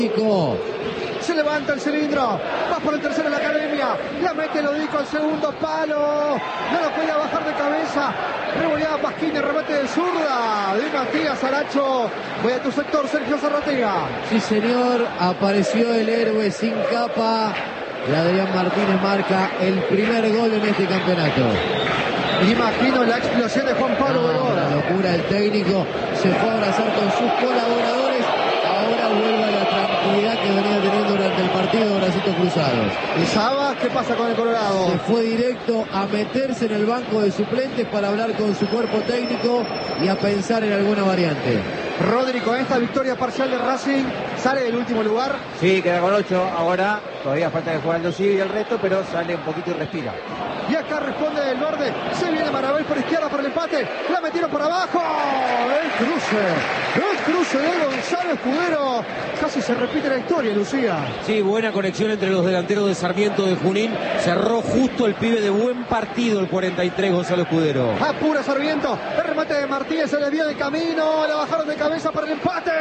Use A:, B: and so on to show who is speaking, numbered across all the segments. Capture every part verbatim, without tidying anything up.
A: Se levanta el cilindro, va por el tercero en la academia, la mete Lodico al segundo palo, no lo podía bajar de cabeza, revoleaba Pasquini, remate de zurda de Matías Aracho. Voy a tu sector, Sergio Zarratea.
B: Sí señor, apareció el héroe sin capa y Adrián Martínez marca el primer gol en este campeonato.
A: Imagino la explosión de Juan Pablo Vergara.
B: La locura del técnico, se fue a abrazar con sus colaboradores. Ahora vuelve a la tranquilidad que venía teniendo durante el partido, bracitos cruzados.
A: ¿Y Sabas qué pasa con el Colorado?
B: Se fue directo a meterse en el banco de suplentes para hablar con su cuerpo técnico y a pensar en alguna variante.
A: Rodri, con esta victoria parcial de Racing, sale del último lugar.
C: Sí, queda con ocho. Ahora todavía falta que jugar el Dosivi y el resto, pero sale un poquito y respira.
A: Y acá responde del Verde. Se viene Marabel por izquierda para el empate. La metieron por abajo. El cruce. El cruce de Gonzalo Escudero. Casi se repite la historia, Lucía.
D: Sí, buena conexión entre los delanteros de Sarmiento de Junín. Cerró justo el pibe de buen partido, el cuarenta y tres, Gonzalo Escudero.
A: Apura Sarmiento. El remate de Martínez se le dio de camino. La bajaron de cabeza para el empate.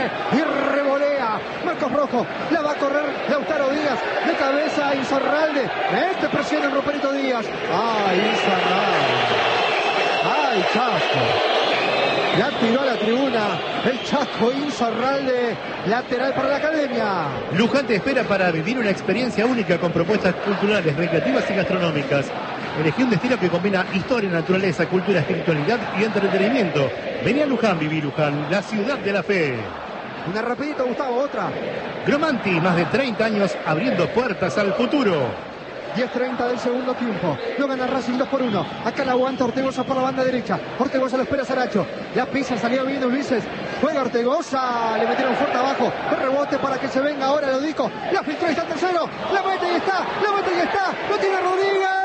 A: Y revolea. Marcos Rojo. La va a correr Lautaro Díaz. De cabeza Insaurralde. Este presiona el Ruperito Díaz. ¡Ay, Insaurralde! ¡Ay, Chasco! La tiró a la tribuna el Chasco Insaurralde, lateral para la academia.
E: Luján te espera para vivir una experiencia única con propuestas culturales, recreativas y gastronómicas. Elegí un destino que combina historia, naturaleza, cultura, espiritualidad y entretenimiento. Vení a Luján, viví Luján, la ciudad de la fe.
A: Una rapidita, Gustavo, otra.
E: Gromanti, más de treinta años abriendo puertas al futuro.
A: diez treinta del segundo tiempo. Lo gana Racing dos por uno. Acá la aguanta Ortegoza por la banda derecha. Ortegoza lo espera Saracho. La pisa, salió bien Ulises. Juega Ortegoza. Le metieron fuerte abajo. El rebote para que se venga ahora Lodico. La filtró y está el tercero. La mete y está. La mete y está. Lo tiene Rodríguez.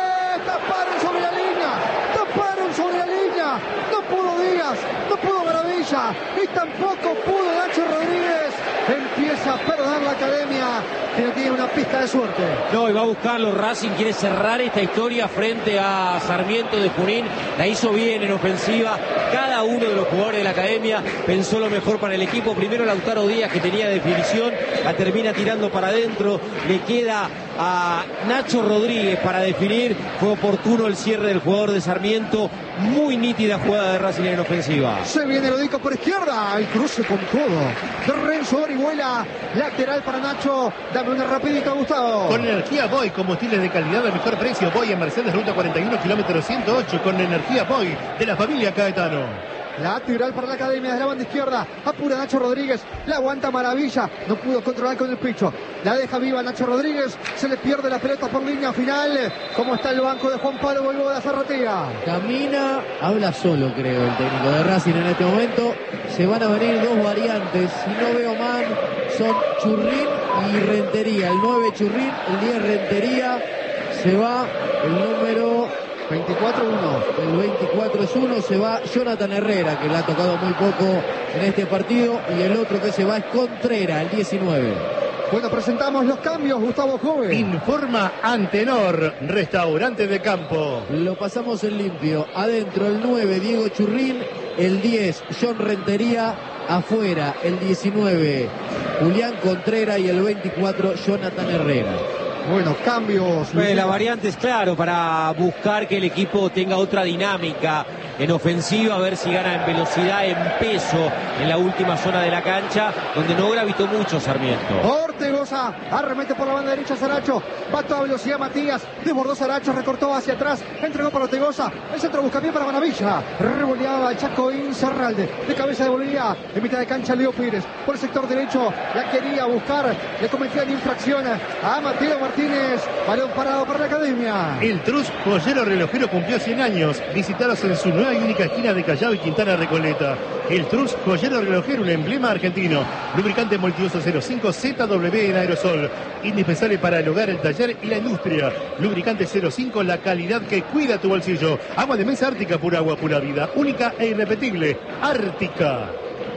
A: Taparon sobre la línea. Taparon sobre la línea. No pudo Díaz. No pudo Maravilla. Y tampoco pudo Nacho Rodríguez. Empieza a perder la academia, que no tiene una pizca de suerte.
D: No, y va a buscarlo. Racing quiere cerrar esta historia frente a Sarmiento de Junín. La hizo bien en ofensiva. Cada uno de los jugadores de la academia pensó lo mejor para el equipo. Primero Lautaro Díaz, que tenía definición, la termina tirando para adentro. Le queda a Nacho Rodríguez para definir. Fue oportuno el cierre del jugador de Sarmiento. Muy nítida jugada de Racing en ofensiva.
A: Se viene Lodico por izquierda. El cruce con todo. De Renzo Orihuela. Lateral para Nacho. Dame una rapidita, Gustavo.
E: Con energía Boy, combustibles de calidad al mejor precio. Boy en Mercedes, ruta cuarenta y uno, kilómetro ciento ocho. Con energía Boy de la familia Caetano.
A: Lateral para la academia de la banda izquierda. Apura Nacho Rodríguez. La aguanta Maravilla. No pudo controlar con el pecho. La deja viva Nacho Rodríguez. Se le pierde la pelota por línea final. ¿Cómo está el banco de Juan Pablo Voivoda Zarratea?
B: Camina, habla solo, creo, el técnico de Racing en este momento. Se van a venir dos variantes. Si no veo mal, son Churrín y Rentería. El nueve Churrín, el diez Rentería. Se va el número
A: veinticuatro uno.
B: El veinticuatro es uno, se va Jonathan Herrera, que le ha tocado muy poco en este partido, y el otro que se va es Contreras, el diecinueve.
A: Bueno, presentamos los cambios, Gustavo Joven.
E: Informa Antenor, restaurante de campo.
B: Lo pasamos en limpio. Adentro el nueve, Diego Churrín, el diez, John Rentería, afuera el diecinueve, Julián Contreras, y el veinticuatro, Jonathan Herrera.
A: Bueno, cambios.
D: Pues la variante es claro, para buscar que el equipo tenga otra dinámica en ofensiva, a ver si gana en velocidad, en peso, en la última zona de la cancha, donde no gravitó mucho Sarmiento.
A: Ortegoza arremete por la banda derecha Saracho. Va a toda velocidad Matías. Desbordó Saracho, recortó hacia atrás. Entregó para Ortegoza. El centro busca bien para Maravilla. Revoleaba el Chaco Insaurralde. De cabeza devolvía. En mitad de cancha Leo Pérez. Por el sector derecho la quería buscar. Le cometían infracción a Mateo Martínez. Balón parado para la academia.
E: El Trus Joyero Relojero cumplió cien años. Visitaros en su nueva y única esquina de Callao y Quintana Recoleta. El Trus Joyero Relojero, un emblema argentino. Lubricante multiuso cero cinco Z W en aerosol. Indispensable para el hogar, el taller y la industria. Lubricante cero cinco, la calidad que cuida tu bolsillo. Agua de mesa Ártica, pura agua, pura vida. Única e irrepetible. Ártica.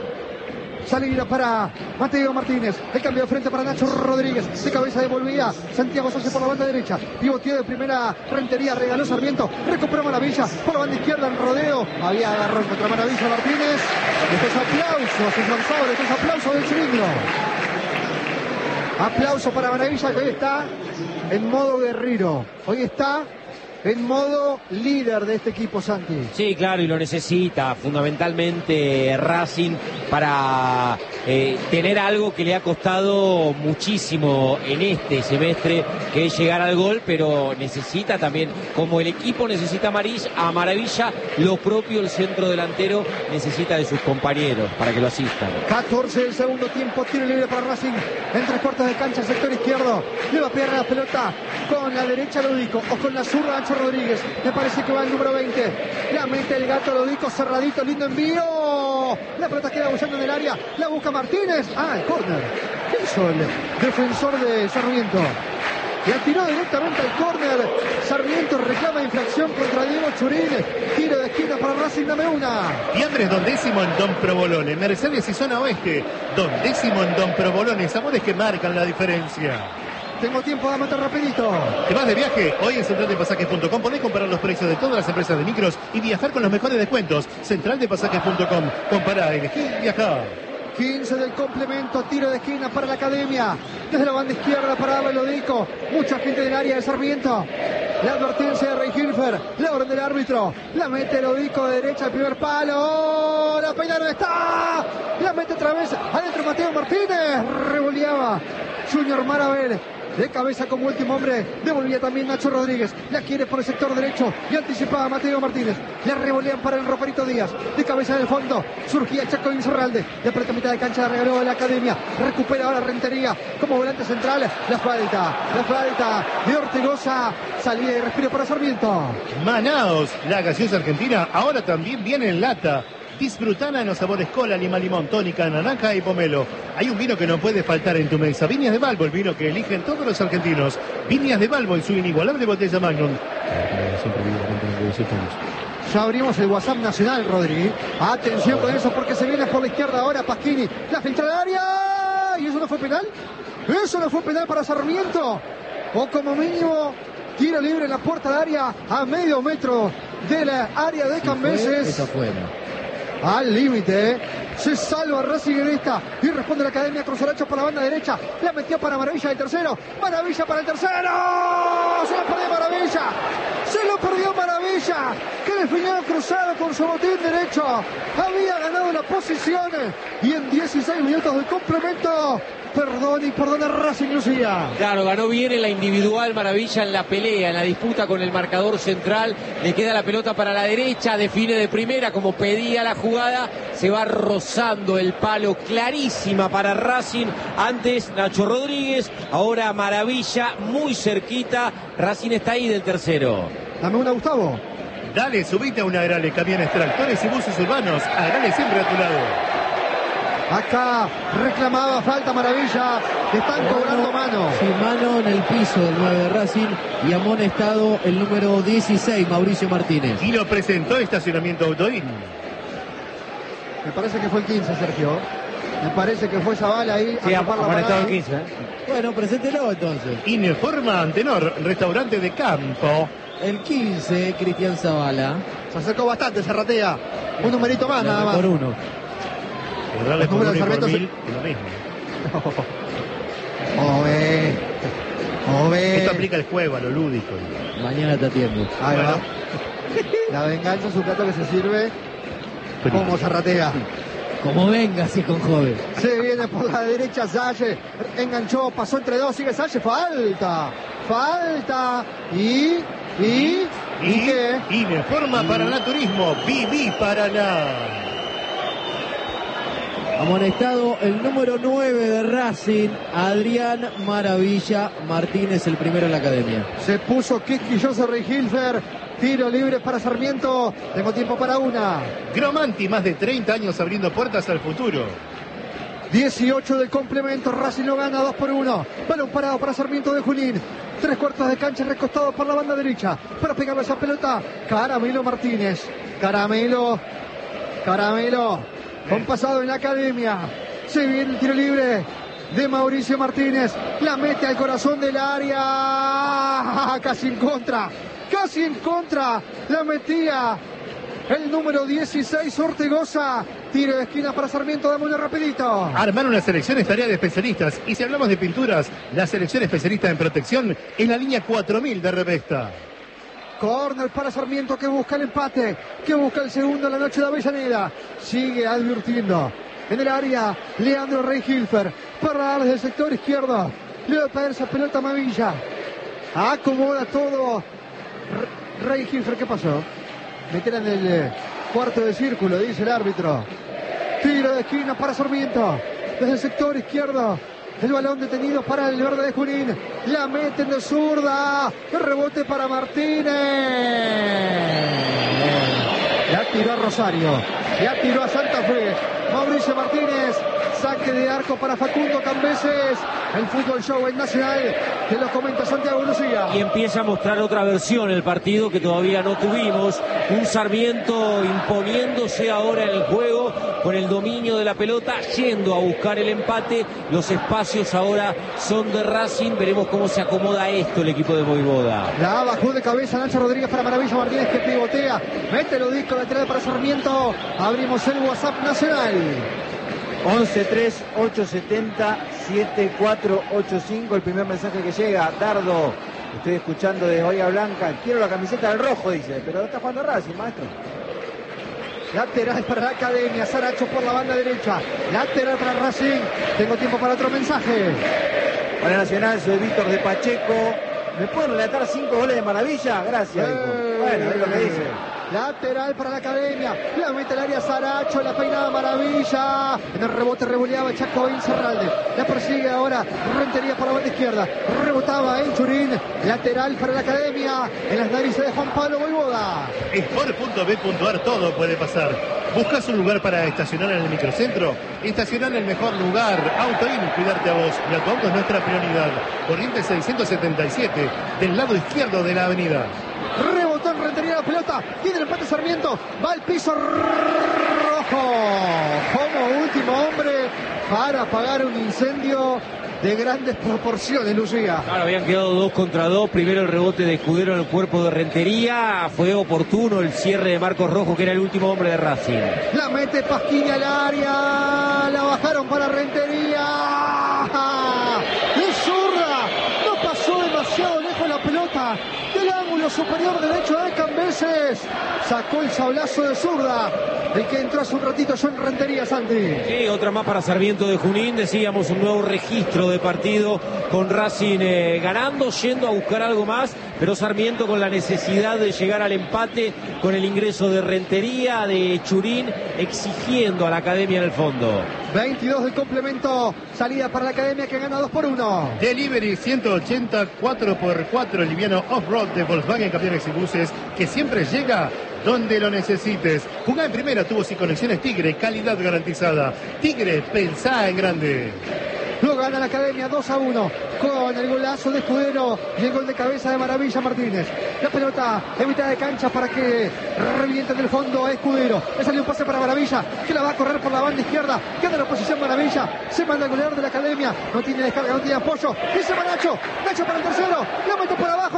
A: Salida para Mateo Martínez. El cambio de frente para Nacho Rodríguez. De cabeza devolvía Santiago Sánchez por la banda derecha. Pivoteó de primera Rentería. Regaló Sarmiento. Recuperó Maravilla. Por la banda izquierda en rodeo. Había agarrón contra Maravilla Martínez. Después aplausos. Después aplausos del cilindro. Aplauso para Maravilla, que hoy está en modo guerrero. Hoy está en modo líder de este equipo, Santi.
D: Sí, claro, y lo necesita fundamentalmente Racing para eh, tener algo que le ha costado muchísimo en este semestre, que es llegar al gol, pero necesita también, como el equipo necesita a Maravilla, lo propio el centro delantero necesita de sus compañeros para que lo asistan.
A: catorce del segundo tiempo, tiro libre para Racing en tres cuartos de cancha, sector izquierdo. Le va a pegar la pelota con la derecha Lodico o con la zurda Nacho Rodríguez. Me parece que va el número veinte. La mete el gato Lodico, cerradito, lindo envío. La pelota queda bullando en el área. La busca Martínez. Ah, el córner. ¿Qué hizo el defensor de Sarmiento? La tiró directamente al córner. Sarmiento reclama infracción contra Diego Churín. Tiro de esquina para Racing, dame una.
E: Fiambres, Don Décimo en Don Provolone. Mercedes y Zona Oeste. Don Décimo en Don Provolone. Sabores que marcan la diferencia.
A: Tengo tiempo de matar rapidito.
E: ¿Te vas de viaje? Hoy en central de pasajes punto com podés comparar los precios de todas las empresas de micros y viajar con los mejores descuentos. central de pasajes punto com. Compará, elegí y viajá.
A: quince del complemento, tiro de esquina para la Academia. Desde la banda izquierda para darle Lodico. Mucha gente del área de Sarmiento. La advertencia de Rey Hilfer. La orden del árbitro. La mete Lodico de derecha al primer palo. La peinaron, está. La mete otra vez adentro Mateo Martínez. Revoleaba Junior Marabel. De cabeza como último hombre, devolvía también Nacho Rodríguez. La quiere por el sector derecho y anticipaba Mateo Martínez. Le revolean para el Roperito Díaz. De cabeza del fondo, surgía Chaco Insorralde. De frente a mitad de cancha, regaló de la Academia. Recupera ahora Rentería como volante central. La falta, la falta de Ortegoza. Salida y respiro para Sarmiento.
E: Manaos, la gaseosa argentina, ahora también viene en lata. Disfrutana en los sabores cola, lima, limón, tónica, naranja y pomelo. Hay un vino que no puede faltar en tu mesa. Viñas de Balbo, el vino que eligen todos los argentinos. Viñas de Balbo en su inigualable botella Magnum.
A: Ya abrimos el WhatsApp nacional, Rodri. Atención con eso porque se viene por la izquierda ahora Pasquini. La filtra del área. ¿Y eso no fue penal? ¿Eso no fue penal para Sarmiento? O como mínimo, tiro libre en la puerta de área a medio metro de la área de Cambeses.
B: Esa fuera.
A: Al límite, ¿eh? Se salva Racing en esta y responde la Academia. Cruzaracho para la banda derecha. La metió para Maravilla el tercero. Maravilla para el tercero. Se lo perdió Maravilla. Se lo perdió Maravilla. Que definió cruzado con su botín derecho. Había ganado la posición. Y en dieciséis minutos de complemento. Perdón y perdona Racing, Lucía.
D: Claro, ganó bien en la individual Maravilla en la pelea, en la disputa con el marcador central. Le queda la pelota para la derecha, define de primera como pedía la jugada. Se va rozando el palo, clarísima para Racing. Antes Nacho Rodríguez, ahora Maravilla muy cerquita. Racing está ahí del tercero.
A: Dame una, Gustavo.
E: Dale, subite a una Agrale, camiones, tractores y buses urbanos. Agrale siempre a tu lado.
A: Acá reclamaba falta Maravilla. Están cobrando mano.
B: Sí, mano en el piso del nueve de Racing y amonestado el número dieciséis, Mauricio Martínez.
E: Y lo presentó Estacionamiento Autoín.
A: Me parece que fue el quince, Sergio. Me parece que fue esa bala ahí.
C: Sí,
A: a tapar la
C: amonestado
A: parada.
C: el quince. ¿eh?
B: Bueno, preséntelo entonces.
E: Informa Antenor, restaurante de campo.
B: El quince, Cristian Zavala.
A: Se acercó bastante, Serratea. Un numerito más, nada más.
B: Por uno.
E: Errarle
A: Los
E: por
A: números
E: uno y por
A: de
E: mil, lo mismo.
A: Ove. Ove.
E: Esto aplica el juego, a lo lúdico.
B: Mañana te atiendo.
A: Ahí
E: Bueno.
A: va. La venganza es un plato que se sirve como Zarratea.
B: Como venga, así con joven.
A: Se viene por la derecha Salle. Enganchó, pasó entre dos, sigue Salle. Falta. Falta. Y. Y. ¿Y,
E: Y,
A: qué?
E: Informa Paraná Turismo, Viví Paraná.
B: Amonestado el número nueve de Racing, Adrián Maravilla Martínez, el primero en la Academia.
A: Se puso quisquilloso Rey Hilfer. Tiro libre para Sarmiento. Tengo tiempo para una.
E: Gromanti, más de treinta años abriendo puertas al futuro.
A: dieciocho del complemento. Racing lo gana dos por uno. Balón parado para Sarmiento de Junín. Tres cuartos de cancha recostado por la banda derecha. Para pegarle esa pelota. Caramelo Martínez. Caramelo. Caramelo. Con pasado en la Academia. Se viene el tiro libre de Mauricio Martínez. La mete al corazón del área. Casi en contra. Casi en contra. La metía el número dieciséis, Ortegoza. Tiro de esquina para Sarmiento, dame uno rapidito.
E: Armar una selección es tarea de especialistas. Y si hablamos de pinturas, la selección especialista en protección es la línea cuatro mil de Revesta.
A: Corner para Sarmiento que busca el empate, que busca el segundo en la noche de Avellaneda. Sigue advirtiendo. En el área, Leandro Rey Hilfer. Para dar desde el sector izquierdo. Le va a pegar esa pelota a Mavilla. Acomoda todo. Rey Hilfer, ¿qué pasó? Meter en el eh, cuarto de círculo, dice el árbitro. Tiro de esquina para Sarmiento. Desde el sector izquierdo. El balón detenido para el verde de Junín. La meten de zurda. El rebote para Martínez. La tiró a Rosario. La tiró a Santa Fe. Mauricio Martínez. Saque de arco para Facundo Cambeses. El fútbol show en Nacional. Que lo comenta Santiago Lucía.
D: Y empieza a mostrar otra versión el partido que todavía no tuvimos. Un Sarmiento imponiéndose ahora en el juego con el dominio de la pelota, yendo a buscar el empate. Los espacios ahora son de Racing. Veremos cómo se acomoda esto el equipo de Voivoda.
A: La bajó de cabeza Nacho Rodríguez para Maravilla Martínez que pivotea. Mete el disco lateral para Sarmiento. Abrimos el WhatsApp Nacional.
C: once tres ocho setenta siete cuatro ocho cinco, el primer mensaje que llega. Dardo, estoy escuchando de Bahía Blanca, quiero la camiseta del rojo, dice, pero está jugando Racing, maestro.
A: Lateral para la Academia, Saracho por la banda derecha. Lateral para Racing. Tengo tiempo para otro mensaje.
C: Hola Nacional, soy Víctor de Pacheco. ¿Me pueden relatar cinco goles de Maravilla? Gracias,
A: Eh,
C: hijo. Bueno, es lo que dice.
A: Lateral para la Academia. La mete el área Saracho. La peinada Maravilla. En el rebote revoleaba Chaco Incerralde. La persigue ahora Rentería por la banda izquierda. Rebotaba en Churín. Lateral para la Academia. En las narices de Juan Pablo Voivoda.
E: Sport punto b punto a r, todo puede pasar. ¿Buscas un lugar para estacionar en el microcentro? Estacionar en el mejor lugar. Autoin, cuidarte a vos. Y a tu auto es nuestra prioridad. Corriente seiscientos setenta y siete, del lado izquierdo de la avenida.
A: Rebotó en Rentería la pelota. Tiene el empate Sarmiento. Va al piso rojo. Como último hombre para apagar un incendio de grandes proporciones, Lucía.
D: Ahora habían quedado dos contra dos. Primero el rebote de Escudero en el cuerpo de Rentería. Fue oportuno el cierre de Marcos Rojo, que era el último hombre de Racing.
A: La mete Pasquini al área. La bajaron para Rentería. De zurda. No pasó demasiado lejos la pelota. Del ángulo superior derecho de Cambeses. Sacó el sablazo de zurda. El que entró hace un ratito John Rentería, Santi.
D: Sí, otra más para Sarmiento de Junín. Decíamos un nuevo registro de partido con Racing eh, ganando, yendo a buscar algo más, pero Sarmiento con la necesidad de llegar al empate con el ingreso de Rentería, de Churín, exigiendo a la Academia en el fondo.
A: veintidós del complemento. Salida para la Academia que gana dos por uno.
E: Delivery ciento ochenta cuatro por cuatro, el liviano off-road de Volkswagen Camiones y Buses, que siempre llega donde lo necesites. Jugá en primera, tubos y conexiones Tigre, calidad garantizada. Tigre, pensá en grande.
A: Lo gana la Academia dos a uno con el golazo de Escudero y el gol de cabeza de Maravilla Martínez. La pelota en mitad de cancha para que reviente del fondo a Escudero. Le salió un pase para Maravilla, que la va a correr por la banda izquierda. Queda en la posición Maravilla. Se manda el goleador de la Academia. No tiene descarga, no tiene apoyo. Dice Nacho. Nacho para el tercero. La mete por abajo.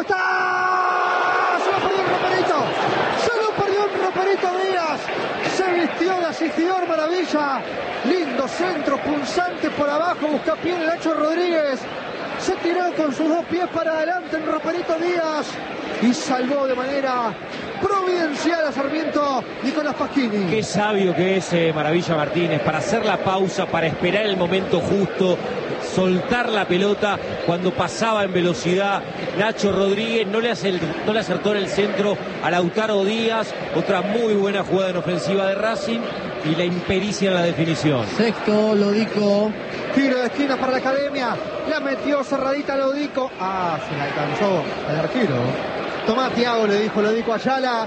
A: ¡Está! Se lo perdió el Roperito. Se lo perdió el Roperito Díaz. Se vistió de asistidor Maravilla. Lindo centro, punzante por abajo. Busca pie el Nacho Rodríguez. Se tiró con sus dos pies para adelante en Roperito Díaz. Y salvó de manera providencial a Sarmiento Nicolás Pasquini.
D: Qué sabio que es eh, Maravilla Martínez para hacer la pausa, para esperar el momento justo, soltar la pelota cuando pasaba en velocidad. Nacho Rodríguez no le, hace el, no le acertó en el centro a Lautaro Díaz. Otra muy buena jugada en ofensiva de Racing y la impericia en la definición.
B: Sexto, Lodico.
A: Tiro de esquina para la Academia. La metió cerradita Lodico. Ah, se la alcanzó al arquero. Tomá, Tiago, le dijo Lodico Ayala.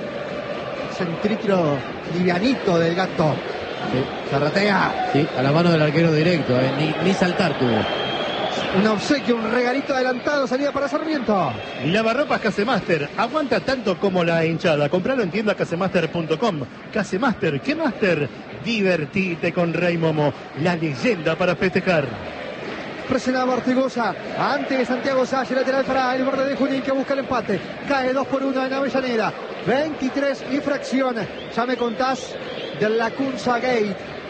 A: Centritro livianito del gato.
B: Sí.
A: Zarratea.
B: Sí, a la mano del arquero directo, eh. ni, ni saltar tuvo.
A: Un obsequio, un regalito adelantado, salida para Sarmiento.
E: Lavarropas Casemaster, aguanta tanto como la hinchada. Compralo en tienda casemaster punto com. Casemaster, ¿qué master? Divertite con Rey Momo, la leyenda para festejar.
A: Presionaba Ortigosa, antes de Santiago Salle, lateral para el borde de Junín que busca el empate. Cae dos por uno en Avellaneda. veintitrés y fracción. Ya me contás del Lacunza Gate.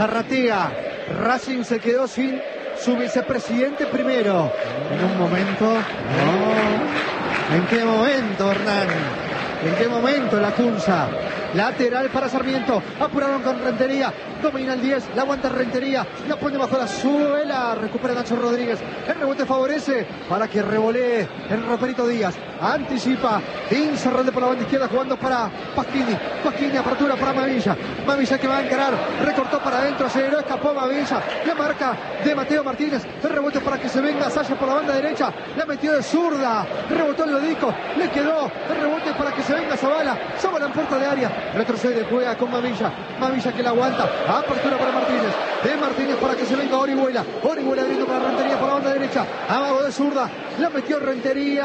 A: Zarratea. Racing se quedó sin su vicepresidente primero. En un momento. No. ¿En qué momento, Hernán? ¿En qué momento la Cunza? Lateral para Sarmiento. Apuraron con Rentería. Domina el diez. La aguanta Rentería. La pone bajo la suela. Recupera Nacho Rodríguez. El rebote favorece para que revolee el Roperito Díaz. Anticipa. Incerrande por la banda izquierda jugando para Pasquini. Pasquini apertura para Mavilla. Mavilla que va a encarar. Recortó para adentro. Aceleró. Escapó Mavilla. La marca de Mateo Martínez. El rebote para que se venga Saya por la banda derecha. La metió de zurda. Rebotó el Lodico. Le quedó. El rebote para que se venga Zavala. Zavala en puerta de área. Retrocede, juega con Mavilla. Mavilla que la aguanta. Apertura para Martínez. De Martínez para que se venga Orihuela. Orihuela abriendo para Rentería por la banda derecha. Amago de zurda. La metió Rentería.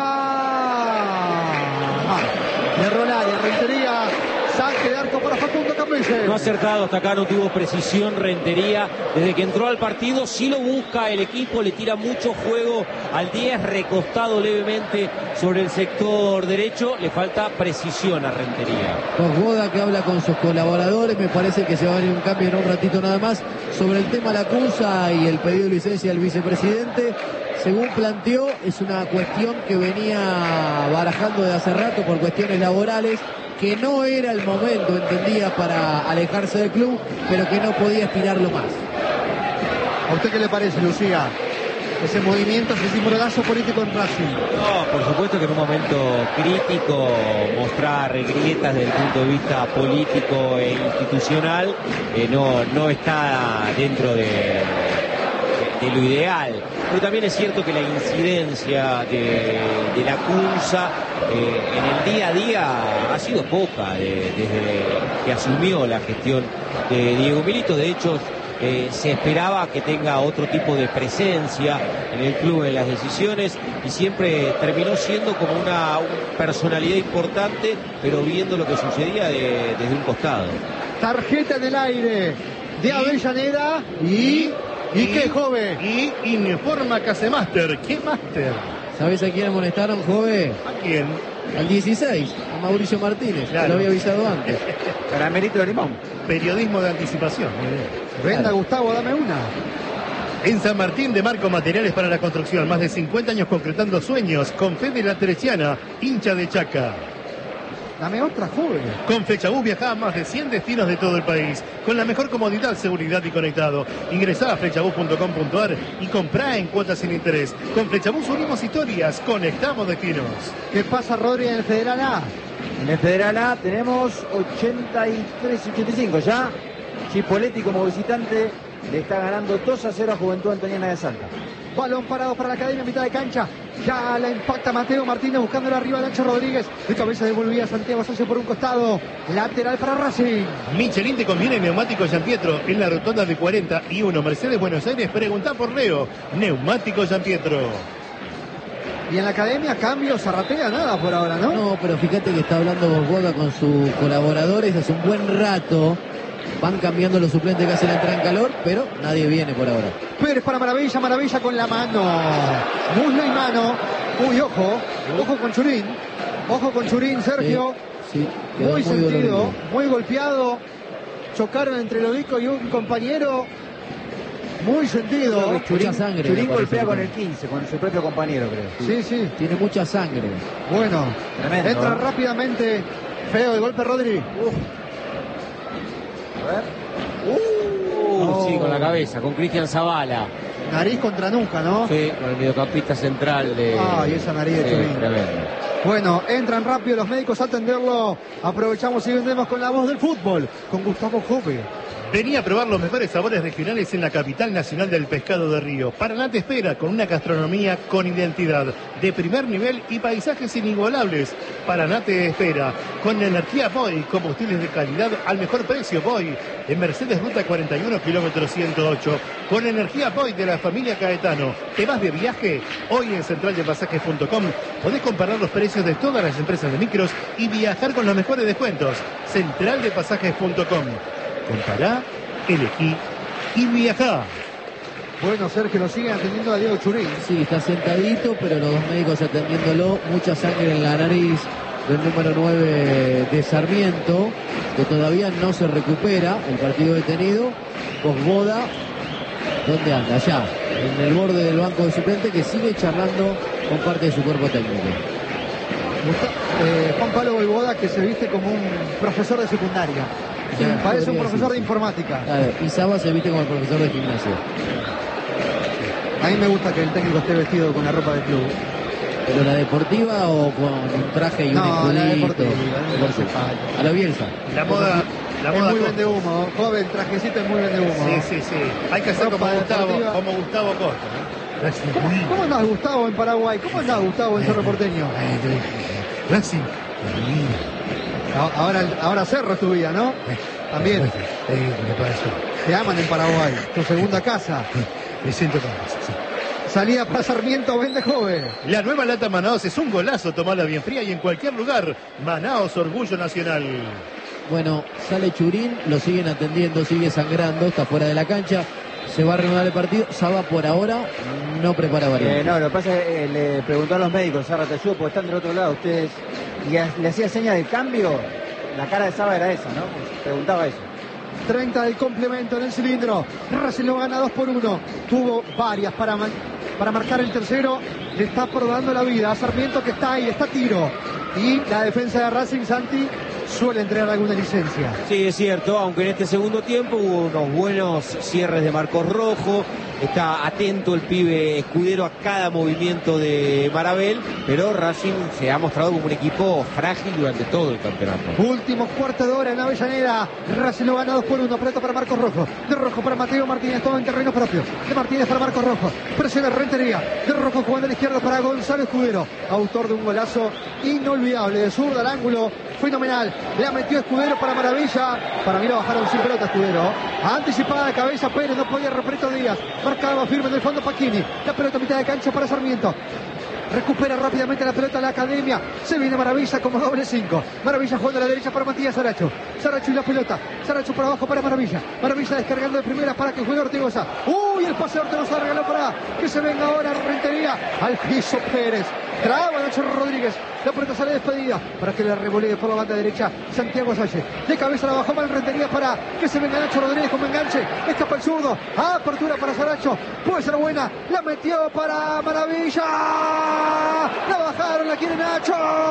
A: Ah, erró el área. Rentería. Saque de arco para Facundo Camille.
D: No ha acertado hasta acá, no tuvo precisión Rentería. Desde que entró al partido, sí lo busca el equipo, le tira mucho juego al diez, recostado levemente sobre el sector derecho. Le falta precisión a Rentería.
B: Boda que habla con sus colaboradores, me parece que se va a venir un cambio en un ratito nada más. Sobre el tema La Cunza y el pedido de licencia del vicepresidente, según planteó, es una cuestión que venía barajando de hace rato por cuestiones laborales, que no era el momento, entendía, para alejarse del club, pero que no podía estirarlo más.
A: ¿A usted qué le parece, Lucía? Ese movimiento, ese simulazo político en Racing.
D: No, por supuesto que en un momento crítico mostrar grietas desde el punto de vista político e institucional eh, no, no está dentro de, de, de lo ideal. Pero también es cierto que la incidencia de, de la Cunza eh, en el día a día ha sido poca de, desde que asumió la gestión de Diego Milito. De hecho, Eh, se esperaba que tenga otro tipo de presencia en el club, en las decisiones, y siempre terminó siendo como una, una personalidad importante, pero viendo lo que sucedía de, desde un costado.
A: Tarjeta en el aire de Avellaneda y... ¿Y, ¿Y qué, joven?
E: Y informa Casemaster. ¿Qué Master?
B: ¿Sabés a quién amonestaron, joven?
E: ¿A quién?
B: Al dieciséis, a Mauricio Martínez,
E: claro.
B: que lo había avisado antes.
C: Caramelito de limón.
E: Periodismo de anticipación.
A: Venga,
B: Claro.
A: Gustavo, dame una.
E: En San Martín de Marco Materiales para la Construcción. Más de cincuenta años concretando sueños. Con Fede La Teresiana, hincha de Chaca.
A: Dame otra, joven.
E: Con Flechabús viajá a más de cien destinos de todo el país. Con la mejor comodidad, seguridad y conectado. Ingresá a flechabús punto com punto ar y comprá en cuotas sin interés. Con Flechabús unimos historias, conectamos destinos.
A: ¿Qué pasa, Rodri, en el Federal A?
C: En el Federal A tenemos ochenta y tres ochenta y cinco ya. Chipoletti como visitante le está ganando dos a cero a Juventud Antoniana de Salta.
A: Balón parado para la Academia, mitad de cancha. Ya la impacta Mateo Martínez buscándolo arriba de Nacho Rodríguez. De cabeza devolvía Santiago Sánchez por un costado. Lateral para Racing.
E: Michelin te conviene Neumático Gianpietro en la rotonda de cuarenta y uno Mercedes Buenos Aires. Preguntá por Leo. Neumático Gianpietro.
A: Y en la Academia, cambio, Zarratea, nada por ahora, ¿no?
B: No, pero fíjate que está hablando Boda con sus colaboradores hace un buen rato. Van cambiando los suplentes que hacen la entrada en calor, pero nadie viene por ahora.
A: Pérez para Maravilla, Maravilla con la mano. Muslo y mano. Uy, ojo. Ojo con Churín. Ojo con Churín, Sergio.
B: Sí, sí, quedó
A: muy,
B: muy
A: sentido,
B: dolorido.
A: muy golpeado. Chocaron entre Lodico y un compañero. Muy sentido.
C: Creo que Churín,
B: Mucha sangre,
C: Churín
B: me parece
C: golpea
B: que
C: con
B: tiene.
C: el quince, con su propio compañero, creo.
A: Sí, sí.
B: Tiene mucha sangre.
A: Bueno,
C: Tremendo,
A: entra
C: ¿eh?
A: rápidamente. Feo el golpe, Rodri.
C: A ver.
D: Uh,
A: No.
D: Sí, con la cabeza, con Cristian Zavala.
A: Nariz contra nuca, ¿no?
D: Sí, con el mediocampista central de...
A: Ay, esa nariz de
D: Sí,
A: Churín.
D: tremendo.
A: Bueno, entran rápido los médicos a atenderlo. Aprovechamos y vendemos con la voz del fútbol. Con Gustavo Jove.
E: Vení a probar los mejores sabores regionales en la capital nacional del pescado de río. Paraná te espera con una gastronomía con identidad, de primer nivel y paisajes inigualables. Paraná te espera con energía Boy, combustibles de calidad al mejor precio Boy. En Mercedes Ruta cuarenta y uno, kilómetro ciento ocho. Con energía Boy de la familia Caetano. ¿Te vas de viaje? Hoy en central de pasajes punto com podés comparar los precios de todas las empresas de micros y viajar con los mejores descuentos. central de pasajes punto com. Compará, elegí y viajá.
A: Bueno, Sergio, lo siguen atendiendo a Diego Churín.
B: Sí, está sentadito, pero los dos médicos atendiéndolo. Mucha sangre en la nariz del número nueve de Sarmiento, que todavía no se recupera. El partido detenido. Vosvoda, ¿dónde anda? Allá, en el borde del banco de suplente, que sigue charlando con parte de su cuerpo técnico.
A: Eh, Juan Pablo Vosvoda, que se viste como un profesor de secundaria. Sí,
B: Ya,
A: parece un
B: podría
A: profesor de
B: decirse.
A: informática.
B: Claro, y Saba se viste como el profesor de gimnasia.
A: A mí me gusta que el técnico esté vestido con la ropa del club.
B: ¿Pero la deportiva o con un traje y un
A: No, la
B: escudito?
A: deportiva, no me hace falta.
B: A la Bielsa.
E: La moda, la
A: Es
E: moda
A: muy
E: Costa.
A: vende humo, joven, trajecito es muy vende humo.
E: Sí, sí, sí. Hay que hacer como
A: Ropa
E: Gustavo,
A: deportiva.
E: como Gustavo Costa, ¿no?
A: ¿Cómo, cómo andás, Gustavo, en Paraguay? ¿Cómo andás, Gustavo, en Cerro Porteño?
E: Racing.
A: A- Ahora, ahora Cerro es tu vida, ¿no? También.
E: ¿Qué pasó?
A: Te aman en Paraguay, tu segunda casa.
E: Me siento con eso, sí.
A: Salida para Sarmiento, vende joven.
E: La nueva lata Manaos es un golazo, tomala bien fría y en cualquier lugar. Manaos, orgullo nacional.
B: Bueno, sale Churín, lo siguen atendiendo, sigue sangrando, está fuera de la cancha. Se va a reanudar el partido. Saba por ahora no prepara
C: Eh,
B: variante.
C: no, lo que pasa es que eh, le preguntó a los médicos, Sarra, te ayudo porque están del otro lado. Ustedes, y a- le hacía seña del cambio. La cara de Saba era esa, ¿no? Pues preguntaba eso.
A: treinta del complemento en el cilindro. Racing lo gana dos por uno. Tuvo varias para, man- para marcar el tercero. Le está por dando la vida a Sarmiento, que está ahí, está a tiro. Y la defensa de Racing, Santi, suele entregar alguna licencia.
D: Sí, es cierto, aunque en este segundo tiempo hubo unos buenos cierres de Marcos Rojo. Está atento el pibe Escudero a cada movimiento de Marabel, pero Racing se ha mostrado como un equipo frágil durante todo el campeonato.
A: Último cuarto de hora en Avellaneda. Racing lo gana dos por uno. Pelota para Marcos Rojo. De Rojo para Mateo Martínez. Todo en terreno propio. De Martínez para Marcos Rojo. Presiona Rentería. De Rojo jugando a la izquierda para Gonzalo Escudero. Autor de un golazo inolvidable. De zurda al ángulo. Fenomenal. La metió Escudero para Maravilla. Para mí lo bajaron sin pelota Escudero. Anticipada de cabeza Pérez. No podía Repreto Díaz. Marcaba firme en el fondo Pacchini. La pelota a mitad de cancha para Sarmiento. Recupera rápidamente la pelota la Academia. Se viene Maravilla como doble cinco. Maravilla jugando a la derecha para Matías Saracho. Saracho y la pelota. Saracho para abajo para Maravilla. Maravilla descargando de primera para que juegue Ortigosa. Uy, el pase de Ortigosa regaló para que se venga ahora Rentería. Al piso Pérez. Traba Nacho Rodríguez. La pelota sale despedida para que la revolee por la banda derecha Santiago Salle. De cabeza la bajó mal Rentería para que se venga Nacho Rodríguez como enganche. Escapa el zurdo. Apertura para Saracho. Puede ser buena. La metió para Maravilla. La bajaron, la quiere Nacho.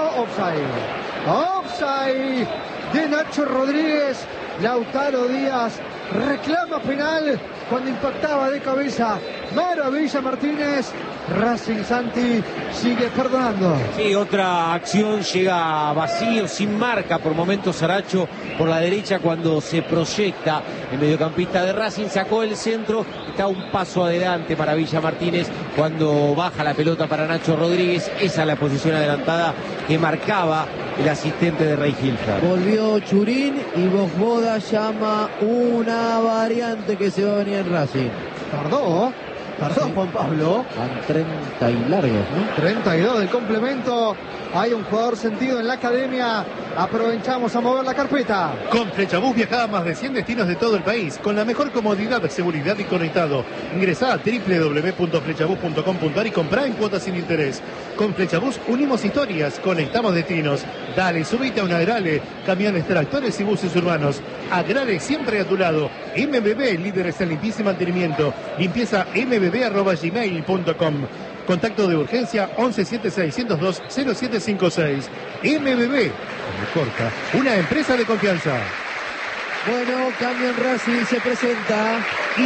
A: Offside. Offside de Nacho Rodríguez. Lautaro Díaz reclama penal cuando impactaba de cabeza Maravilla Martínez. Racing, Santi, sigue perdonando.
D: Sí, otra acción llega vacío, sin marca por momentos Saracho por la derecha cuando se proyecta el mediocampista de Racing, sacó el centro, está un paso adelante para Villa Martínez cuando baja la pelota para Nacho Rodríguez. Esa es la posición adelantada que marcaba el asistente de Rey Hilfer.
B: Volvió Churín y Vosvoda llama una variante que se va a venir en Racing.
A: Tardó, tardó
B: Sí.
A: Juan Pablo.
B: Van treinta y largos, ¿no?
A: treinta y dos del complemento. Hay un jugador sentido en la Academia. Aprovechamos a mover la carpeta.
E: Con Flechabús viaja a más de cien destinos de todo el país, con la mejor comodidad, seguridad y conectado. Ingresá a doble u doble u doble u punto flechabús punto com punto ar y comprá en cuotas sin interés. Con Flechabús unimos historias, conectamos destinos. Dale, subite a una Agrale, camiones, tractores y buses urbanos. Agrale siempre a tu lado. M B B, líderes en limpieza y mantenimiento. Limpieza m b b arroba gmail punto com. Contacto de urgencia once siete seiscientos dos cero siete cinco seis. M B B, como corta, una empresa de confianza.
B: Bueno, cambio en Racing, se presenta.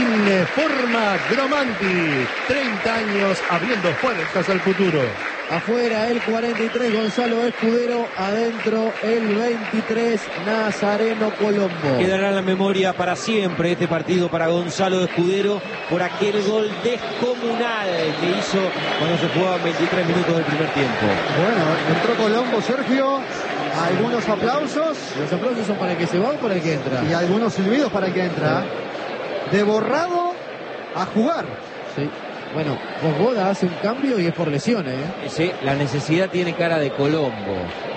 E: Informa Gromanti, treinta años abriendo puertas al futuro.
B: Afuera el cuarenta y tres Gonzalo Escudero, adentro el veintitrés Nazareno Colombo.
D: Quedará en la memoria para siempre este partido para Gonzalo Escudero por aquel gol descomunal que hizo cuando se jugaban veintitrés minutos del primer tiempo.
A: Bueno, entró Colombo, Sergio. Algunos aplausos
B: ¿Los aplausos son para el que se va o para el que entra?
A: y algunos silbidos para el que entra. De borrado a jugar.
B: Sí. Bueno, Vosvoda hace un cambio y es por lesiones, ¿eh?
D: Sí, la necesidad tiene cara de Colombo.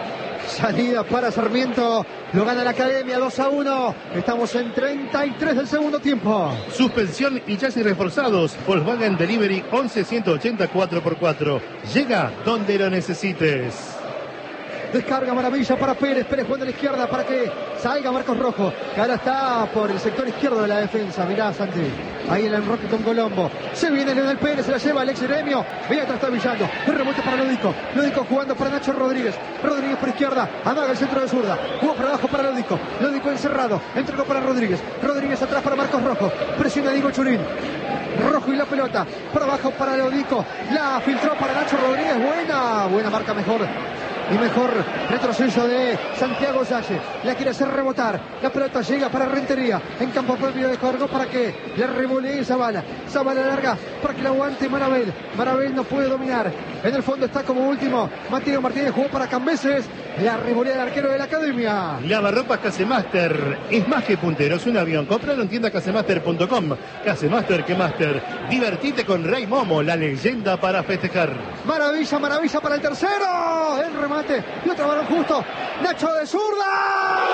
A: Salida para Sarmiento. Lo gana la Academia dos a uno. Estamos en treinta y tres del segundo tiempo.
E: Suspensión y chasis reforzados. Volkswagen Delivery once ciento ochenta cuatro por cuatro. Llega donde lo necesites.
A: Descarga Maravilla para Pérez. Pérez jugando a la izquierda para que salga Marcos Rojo, que ahora está por el sector izquierdo de la defensa. Mirá, Santi. Ahí el enroque con Colombo. Se viene Leonel Pérez, se la lleva Alex Gremio. Mira, atrás está Villando. El rebote para Lodico. Lodico jugando para Nacho Rodríguez. Rodríguez por izquierda. Amaga el centro de zurda. Jugó para abajo para Lodico. Lodico encerrado. Entregó para Rodríguez. Rodríguez atrás para Marcos Rojo. Presiona Diego Churín. Rojo y la pelota. Por abajo para Lodico. La filtró para Nacho Rodríguez. Buena. Buena marca mejor. Y mejor retroceso de Santiago Salle. La quiere hacer rebotar. La pelota llega para Rentería. En campo propio de cargo para que le revolee Zavala. Zavala larga para que la aguante Marabel. Marabel no puede dominar. En el fondo está como último Mateo Martínez. Jugó para Cambeses. La revolea del arquero de la academia.
E: Lavarropas Casemaster. Es más que puntero, es un avión. Compralo en tienda casemaster punto com. Casemaster que Master. Divertite con Rey Momo, la leyenda para festejar.
A: Maravilla, maravilla para el tercero. El remate. Y otro balón justo. Nacho de zurda.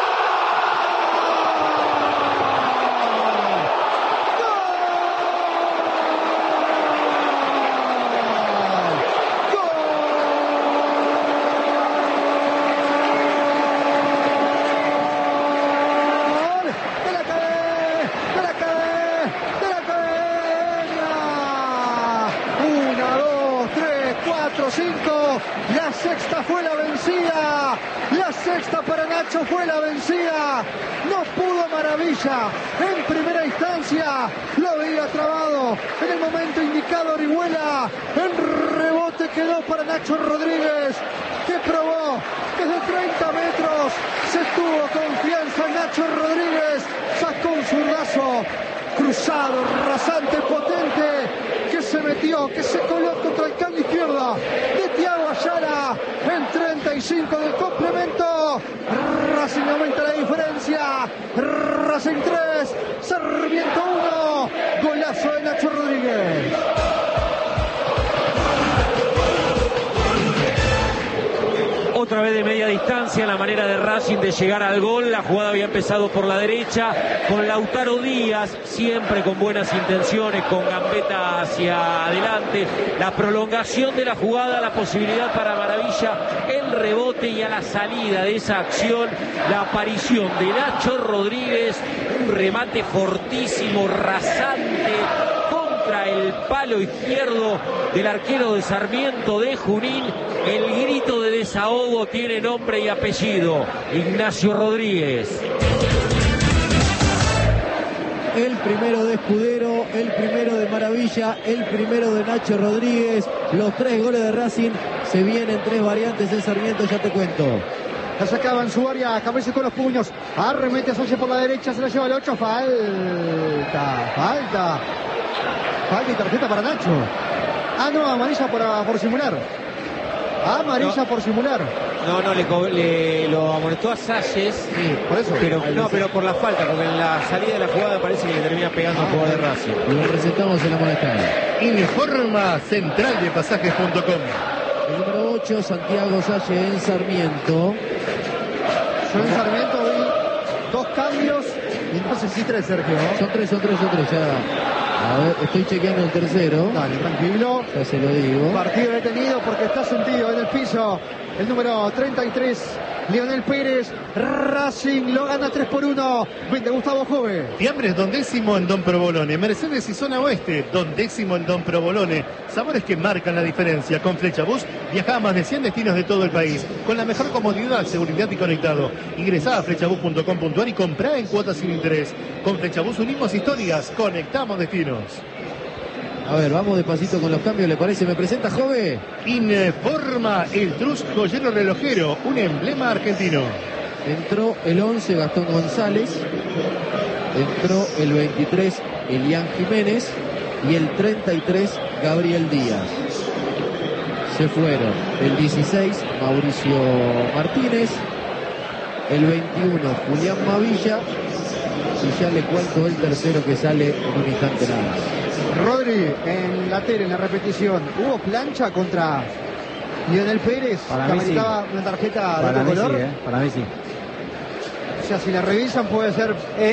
A: cinco, la sexta fue la vencida, la sexta para Nacho fue la vencida, no pudo Maravilla, en primera instancia lo había trabado, en el momento indicado Orihuela, en rebote quedó para Nacho Rodríguez, que probó desde treinta metros, se tuvo confianza Nacho Rodríguez, sacó un zurdazo, cruzado, rasante, potente, que se metió, que se coló contra el cambio izquierda de Thiago Ayala en treinta y cinco del complemento. Racing aumenta la diferencia. Racing tres, Sarmiento uno. Golazo de Nacho Rodríguez.
D: Otra vez de media distancia, la manera de Racing de llegar al gol. La jugada había empezado por la derecha con Lautaro Díaz, siempre con buenas intenciones, con gambeta hacia adelante. La prolongación de la jugada, la posibilidad para Maravilla, el rebote y a la salida de esa acción, la aparición de Nacho Rodríguez, un remate fortísimo, rasante, contra el palo izquierdo del arquero de Sarmiento de Junín. El grito de desahogo tiene nombre y apellido: Ignacio Rodríguez.
B: El primero de Escudero, el primero de Maravilla, el primero de Nacho Rodríguez. Los tres goles de Racing se vienen tres variantes en Sarmiento, ya te cuento.
A: La sacaba en su área, cabeza con los puños. Arremete a Sánchez por la derecha, se la lleva el ocho. Falta, falta. Falta y tarjeta para Nacho. Ah, no, amarilla por, por simular. Amarilla no. por simular.
D: No, no, le, le lo amonestó a Salles.
A: Sí, por eso.
D: Pero, no, pero por la falta, porque en la salida de la jugada parece que le termina pegando al jugador de Racing.
B: Lo presentamos en la amonestada.
E: Informa central de pasajes punto com.
B: El número ocho, Santiago Salle en Sarmiento.
A: Yo en Sarmiento vi dos cambios y no sé si tres, Sergio.
B: Son tres, son tres, son tres, ya. A ver, estoy chequeando el tercero.
A: Dale, tranquilo.
B: Ya se lo digo.
A: Partido detenido porque está sentido en el piso. El número treinta y tres, Leonel Pérez. Racing lo gana tres por uno. Vende Gustavo Jove.
E: Fiambres Don Décimo en Don Provolone. Mercedes y Zona Oeste. Don Décimo en Don Provolone. Sabores que marcan la diferencia. Con Flechabús viaja a más de cien destinos de todo el país. Con la mejor comodidad, seguridad y conectado. Ingresá a flechabús punto com punto ar y comprá en cuotas sin interés. Con Flechabús unimos historias. Conectamos destinos.
B: A ver, vamos despacito con los cambios, ¿le parece? ¿Me presenta, Jove?
E: Informa el Trus Joyero Relojero, un emblema argentino.
B: Entró el once, Gastón González. Entró el veintitrés, Elian Jiménez. Y el treinta y tres, Gabriel Díaz. Se fueron el dieciséis, Mauricio Martínez. El veintiuno, Julián Mavilla. Y ya le cuento el tercero que sale en un instante nada más.
A: Rodri, en la tele, en la repetición, ¿hubo plancha contra Leonel Pérez?
C: Para
A: que
C: mí
A: ameritaba
C: sí.
A: una tarjeta
C: Para
A: de
C: mí
A: otro color.
C: sí, ¿eh? Para mí sí.
A: O sea, si la revisan puede ser... Eh.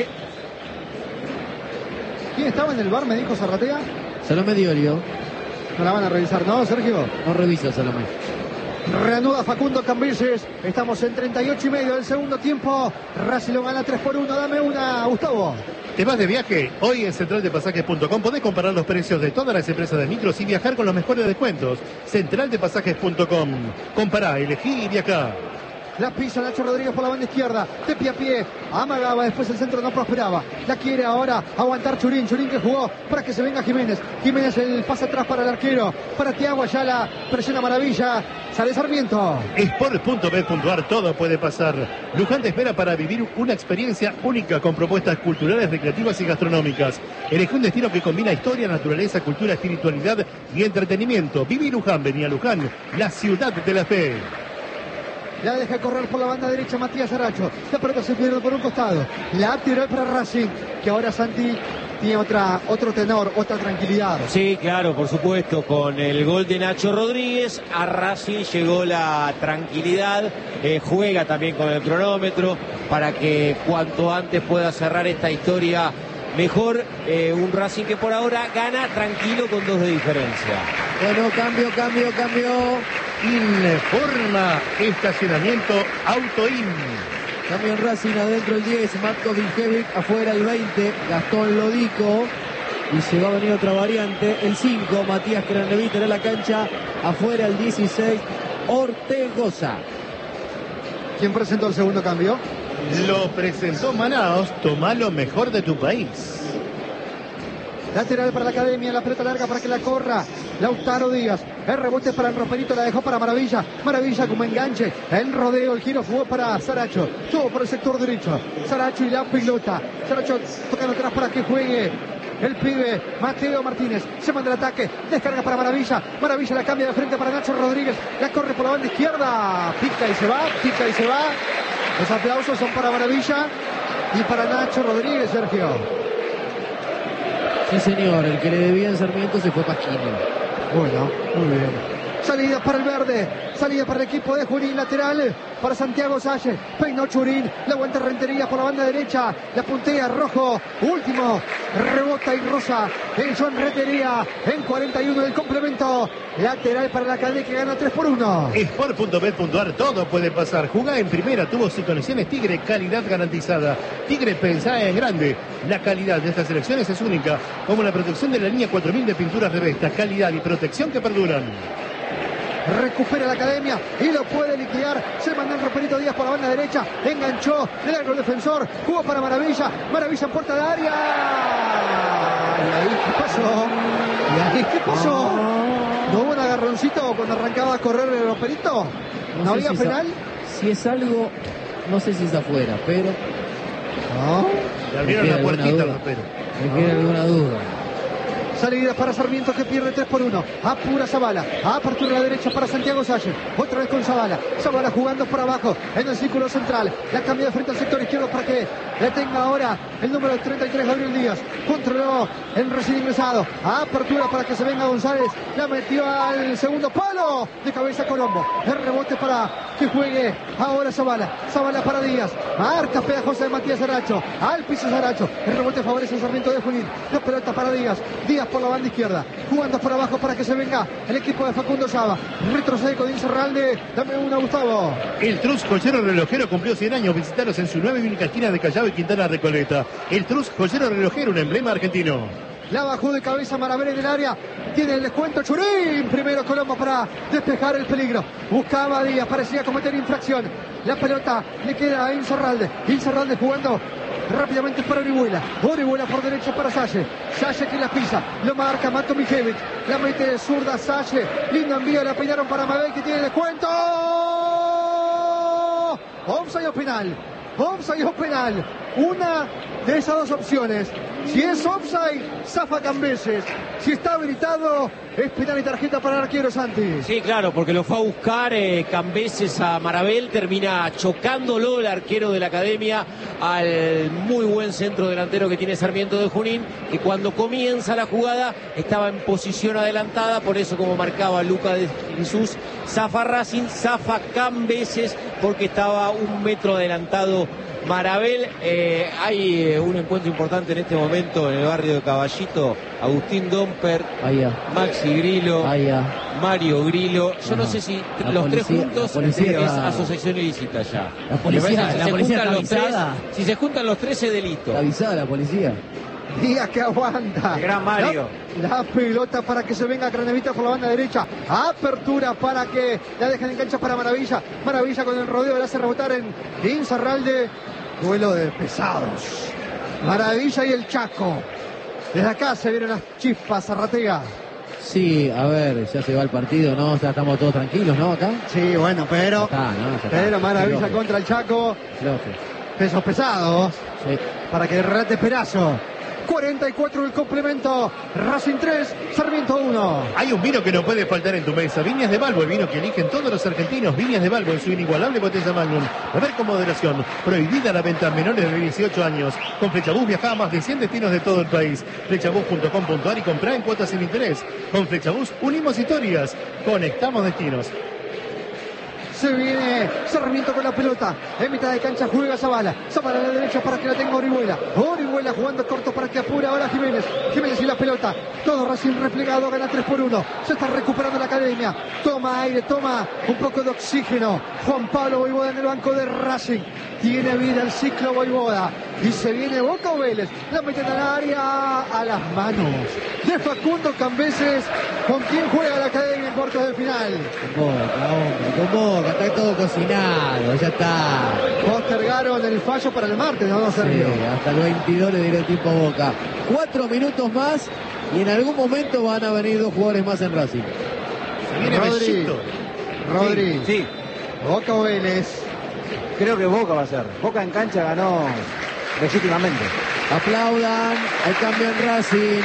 A: ¿Quién estaba en el bar? Me dijo Zarratea.
B: Salomé Diorio.
A: No la van a revisar, ¿no, Sergio?
B: No revisa Salomé.
A: Reanuda Facundo Cambises. Estamos en treinta y ocho y medio del segundo tiempo. Racing lo gana tres por uno. Dame una, Gustavo.
E: ¿Te vas de viaje? Hoy en central de pasajes punto com podés comparar los precios de todas las empresas de micros y viajar con los mejores descuentos. central de pasajes punto com. Compará, elegí y viajá.
A: La pisa Nacho Rodríguez por la banda izquierda, de pie a pie, amagaba, después el centro no prosperaba. La quiere ahora aguantar Churín, Churín que jugó para que se venga Jiménez. Jiménez el pase atrás para el arquero, para Thiago Ayala, presiona Maravilla, sale Sarmiento.
E: Sport punto bet punto ar, todo puede pasar. Luján te espera para vivir una experiencia única con propuestas culturales, recreativas y gastronómicas. Elegí un destino que combina historia, naturaleza, cultura, espiritualidad y entretenimiento. Viví Luján, vení a Luján, la ciudad de la fe.
A: La deja correr por la banda derecha Matías Aracho. La pelota se pierde por un costado. La tiró para Racing, que ahora Santi tiene otra, otro tenor, otra tranquilidad.
D: Sí, claro, por supuesto. Con el gol de Nacho Rodríguez, a Racing llegó la tranquilidad. Eh, juega también con el cronómetro para que cuanto antes pueda cerrar esta historia mejor. Eh, un Racing que por ahora gana tranquilo con dos de diferencia.
B: Bueno, cambio, cambio, cambio.
E: Informa estacionamiento Autoin.
B: Cambio en Racing, adentro el diez, Matko Vinjevic, afuera el veinte, Gastón Lodico. Y se va a venir otra variante, el cinco, Matías Craneviter en la cancha, afuera el dieciséis, Ortegoza.
A: ¿Quién presentó el segundo cambio?
E: Lo presentó Manaos, toma lo mejor de tu país.
A: Lateral para la Academia, la pelota larga para que la corra Lautaro Díaz. El rebote para el Roperito, la dejó para Maravilla. Maravilla como enganche. El rodeo, el giro jugó para Saracho. Todo por el sector derecho. Saracho y la pelota. Saracho tocando atrás para que juegue el pibe Mateo Martínez. Se manda el ataque. Descarga para Maravilla. Maravilla la cambia de frente para Nacho Rodríguez. La corre por la banda izquierda. Pica y se va. Pica y se va. Los aplausos son para Maravilla y para Nacho Rodríguez, Sergio.
B: Sí, señor, el que le debía en Sarmiento se fue Pasquini.
A: Bueno, muy bien. Salida para el verde, salida para el equipo de Junín, lateral para Santiago Salle, peinó Churín, la aguanta Rentería por la banda derecha, la puntea Rojo, último, rebota y rosa en John Rentería, en cuarenta y uno del complemento, lateral para la Academia que gana tres por uno.
E: Sport punto bet punto ar, todo puede pasar. Jugá en primera, tuvo y conexiones Tigre, calidad garantizada. Tigre, pensá en grande. La calidad de estas elecciones es única, como la protección de la línea cuatro mil de pinturas Revesta, calidad y protección que perduran.
A: Recupera la Academia y lo puede liquidar. Se mandó el Roperito Díaz por la banda derecha. Enganchó, le largo el defensor. Jugó para Maravilla. Maravilla en puerta de área. ¿Y ahí qué pasó? ¿Y ahí qué pasó? ¿No hubo un agarroncito cuando arrancaba a correr el Roperito? ¿No, ¿No había
B: si
A: penal?
B: Es, si es algo, no sé si es afuera, pero...
A: No.
E: Le abrieron la puertita al Ropero.
B: Me queda alguna duda.
A: Salida para Sarmiento que pierde tres por uno. Apura Zavala. Apertura a la derecha para Santiago Salle. Otra vez con Zavala. Zavala jugando por abajo en el círculo central. La cambia de frente al sector izquierdo para que le tenga ahora el número treinta y tres, Gabriel Díaz. Controló el recién ingresado. Apertura para que se venga González. La metió al segundo palo. De cabeza Colombo. El rebote para que juegue ahora Zavala. Zavala para Díaz. Marca pegajosa de Matías Aracho. Al piso Aracho. El rebote favorece al Sarmiento de Junín. La pelota para Díaz. Díaz por la banda izquierda, jugando por abajo para que se venga el equipo de Facundo Saba. Retrocede con Incerralde. Dame una, Gustavo.
E: El Trus Joyero Relojero cumplió cien años. Visitaros en su nueva y única esquina de Callao y Quintana Recoleta. El Trus Joyero Relojero, un emblema argentino.
A: La bajó de cabeza Maravilla en el área. Tiene el descuento Churín. Primero Colombo para despejar el peligro. Buscaba a Díaz, parecía cometer infracción. La pelota le queda a Incerralde. Incerralde jugando rápidamente para Orihuela. Orihuela por derecha para Salle. Salle que la pisa. Lo marca Matko Vinjevic. La mete de zurda Salle. Lindo envío. La peinaron para Mabel que tiene descuento. Offside o penal. Offside o penal. Una de esas dos opciones. Si es offside, zafa Cambeses. Si está habilitado, es penal y tarjeta para el arquero Santi.
D: Sí, claro, porque lo fue a buscar eh, Cambeses a Marabel, termina chocándolo el arquero de la Academia al muy buen centro delantero que tiene Sarmiento de Junín, que cuando comienza la jugada estaba en posición adelantada, por eso como marcaba Luca de Jesús, zafa Racing, zafa Cambeses porque estaba un metro adelantado Marabel, eh, hay eh, un encuentro importante en este momento en el barrio de Caballito. Agustín Domper,
B: Allá.
D: Maxi Grillo,
B: Allá.
D: Mario Grillo. Yo no
B: Ajá.
D: sé si
B: La
D: los
B: policía-
D: tres juntos
B: la policía
D: es
B: va-
D: asociación ilícita ya.
B: La policía-
D: Me parece que
B: la
D: si
B: policía
D: se juntan
B: está
D: los tres,
B: avisada.
D: si se juntan los tres es delito.
B: Está avisada la policía.
A: Díaz que aguanta.
C: El gran Mario.
A: La, la pelota para que se venga Cranevita por la banda derecha. Apertura para que la dejen en cancha para Maravilla. Maravilla con el rodeo le hace rebotar en Inzarralde. Duelo de pesados. Maravilla y el Chaco. Desde acá se vienen las chispas, Zarratea.
B: Sí, a ver, ya se va el partido, ¿no? Ya estamos todos tranquilos, ¿no? Acá.
A: Sí, bueno, pero.
B: Está, ¿no? Ya está.
A: Pero Maravilla
B: Flojo,
A: contra el Chaco.
B: flojo.
A: Pesos pesados.
B: Sí.
A: Para que relate Perazo. cuarenta y cuatro el complemento. Racing tres, Sarmiento uno.
E: Hay un vino que no puede faltar en tu mesa. Viñas de Balbo, el vino que eligen todos los argentinos. Viñas de Balbo en su inigualable botella Magnum. Beber con moderación. Prohibida la venta a menores de dieciocho años. Con Flechabús viaja a más de cien destinos de todo el país. Flechabús punto com punto a r y comprá en cuotas sin interés. Con Flechabús unimos historias. Conectamos destinos.
A: Se viene Sarmiento con la pelota. En mitad de cancha juega Zavala. Zavala a la derecha para que la tenga Orihuela. Orihuela jugando corto para que apure ahora Jiménez. Jiménez y la pelota. Todo Racing replegado. Gana tres por uno. Se está recuperando la academia. Toma aire, toma un poco de oxígeno. Juan Pablo Voivoda en el banco de Racing. Tiene vida el ciclo Voivoda. Y se viene Boca o Vélez. La meten al área a las manos de Facundo Cambeses. ¿Con quién juega la academia en cuartos de final?
B: Con Boca, hombre, con Boca, está todo cocinado, ya está.
A: Postergaron el fallo para el martes, ¿no, Sergio?
B: Sí, hasta el veintidós le diré tipo Boca. Cuatro minutos más y en algún momento van a venir dos jugadores más en Racing.
E: Se viene
A: Rodri.
E: Bellito.
A: Rodri,
C: Sí,
A: Boca o Vélez.
C: creo que Boca va a ser. Boca en cancha ganó legítimamente.
B: Aplaudan, hay cambio en Racing.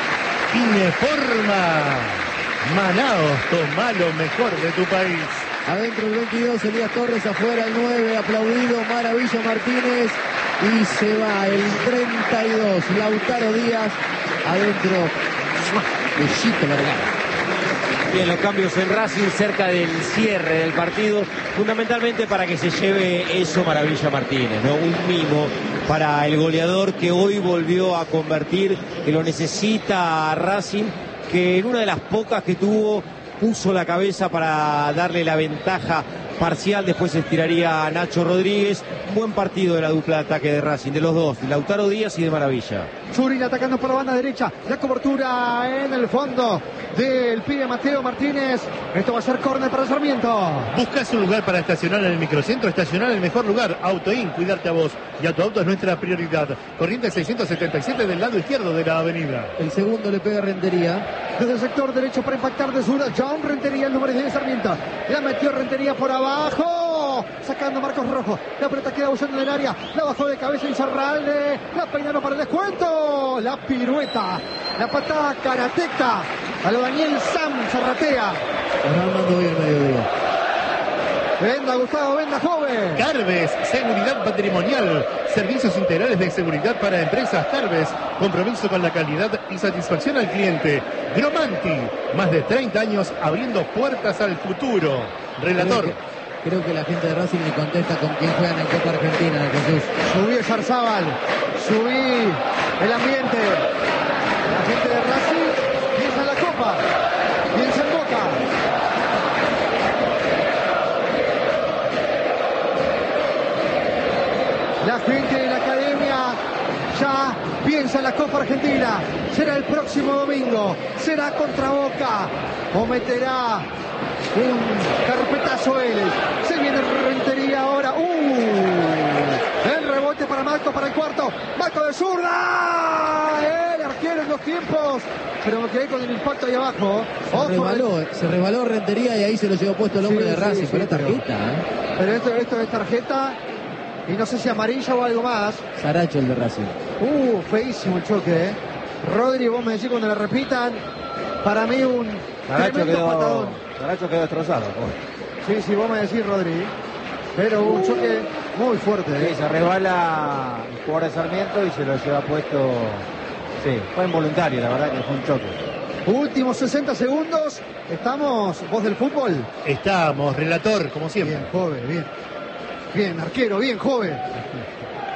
E: Informa. Manaos, toma lo mejor de tu país.
B: Adentro el veintidós, Elías Torres, afuera el nueve, aplaudido Maravilla Martínez. Y se va el treinta y dos, Lautaro Díaz, adentro, Bellito Vergara.
D: Bien, los cambios en Racing cerca del cierre del partido, fundamentalmente para que se lleve eso Maravilla Martínez, ¿no? Un mimo para el goleador que hoy volvió a convertir, que lo necesita a Racing, que en una de las pocas que tuvo puso la cabeza para darle la ventaja parcial, después se estiraría a Nacho Rodríguez. Buen partido de la dupla de ataque de Racing, de los dos, de Lautaro Díaz y de Maravilla.
A: Churin atacando por la banda derecha. La cobertura en el fondo del pibe Mateo Martínez. Esto va a ser córner para Sarmiento.
E: ¿Buscas un lugar para estacionar en el microcentro? Estacionar en el mejor lugar. Autoin, cuidarte a vos. Y a tu auto es nuestra prioridad. Corriente seiscientos setenta y siete del lado izquierdo de la avenida.
B: El segundo le pega Rentería.
A: Desde el sector derecho para impactar de zurda. John Rentería, el número diez de Sarmiento. La metió Rentería por abajo. Sacando Marcos Rojo. La pelota queda huyendo del área. La bajó de cabeza Inzarralde. La peinaron para el descuento. La pirueta. La patada karateca. A lo Daniel Sam Zarratea.
B: Está armando bien el mediodía.
A: Venda, Gustavo, venda, joven.
E: Carves, seguridad patrimonial, servicios integrales de seguridad para empresas. Carves, compromiso con la calidad y satisfacción al cliente. Gromanti, más de treinta años abriendo puertas al futuro. Relator.
B: Creo que, creo que la gente de Racing le contesta con quién juegan en Copa Argentina, Jesús.
A: Subí Yarzábal. Subí el ambiente. La gente de Racing piensa en la Copa. Piensa en Boca. La gente de la academia ya piensa en la Copa Argentina. Será el próximo domingo. Será contra Boca. O meterá un carpetazo Vélez. Se viene Rentería ahora. ¡Uh! El rebote para Marco, para el cuarto. Marco de zurda. El arquero en los tiempos. Pero me quedé con el impacto ahí abajo.
B: Se
A: Ojo,
B: resbaló, se resbaló Rentería y ahí se lo llevó puesto el hombre
A: Sí,
B: de
A: sí,
B: Racing.
A: sí,
B: pero
A: pero-
B: tarjeta, ¿eh?
A: Pero esto, esto es tarjeta. Y no sé si amarilla o algo más.
B: Saracho el de Racing.
A: Uh, feísimo el choque, ¿eh? Rodri, vos me decís cuando le repitan. Para mí un
C: Saracho
A: tremendo
C: quedó,
A: patadón.
C: Saracho quedó destrozado.
A: Sí, sí, vos me decís, Rodri. Pero un choque muy fuerte,
C: Sí,
A: ¿eh?
C: se resbala el jugador de Sarmiento y se lo lleva puesto. Sí, fue involuntario, la verdad que fue un choque.
A: Últimos sesenta segundos. Estamos, voz del fútbol.
E: Estamos, relator, como siempre.
A: Bien, joven, bien. Bien, arquero, bien, joven.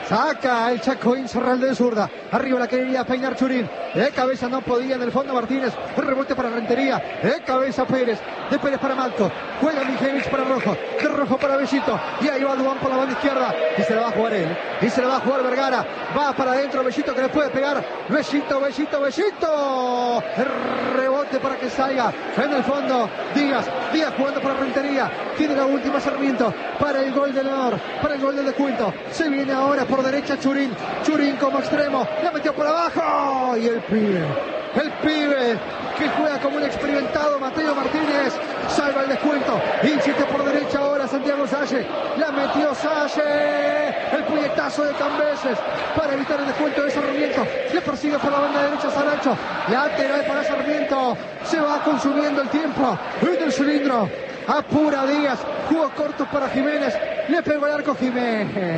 A: Saca el Chaco Incerralde de zurda. Arriba la quería peinar Churín. De cabeza no podía en el fondo Martínez. Un rebote para Rentería. De cabeza Pérez. De Pérez para Malco. Juega Mijevich para Rojo. De Rojo para Bellito. Y ahí va Duván por la banda izquierda. Y se la va a jugar él. Y se la va a jugar Vergara. Va para adentro Bellito que le puede pegar. Bellito, Bellito, Bellito. El rebote para que salga. En el fondo Díaz. Díaz jugando para Rentería. Tiene la última Sarmiento. Para el gol del honor. Para el gol del descuento. Se viene ahora por derecha Churín. Churín como extremo. La metió por abajo. Y el pibe. El pibe que juega como un experimentado Mateo Martínez. Salva el descuento. Insiste por derecha ahora Santiago Salle. La metió Salle. El puñetazo de Cambeses para evitar el descuento de Sarmiento. Le persigue por la banda derecha Saracho. Lateral para Sarmiento. Se va consumiendo el tiempo en el cilindro. Apura Díaz. Jugó corto para Jiménez. Le pegó el arco Jiménez.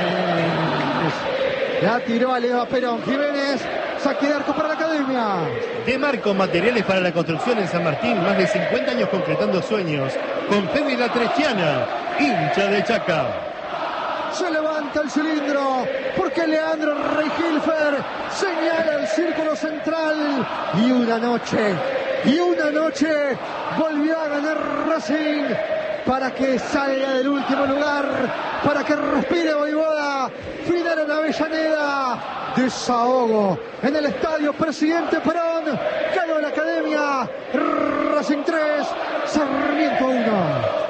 A: La tiró a Leo Perón. Jiménez. Saque de arco para la Academia.
E: De Marco Materiales para la Construcción en San Martín. Más de cincuenta años concretando sueños. Con Fede La Trechiana, hincha de Chaca.
A: Se levanta el cilindro porque Leandro Reigilfer señala el círculo central. Y una noche, y una noche volvió a ganar Racing para que salga del último lugar, para que respire Voivoda. Final en Avellaneda. Desahogo en el estadio Presidente Perón. Ganó la Academia. Racing tres, Sarmiento uno.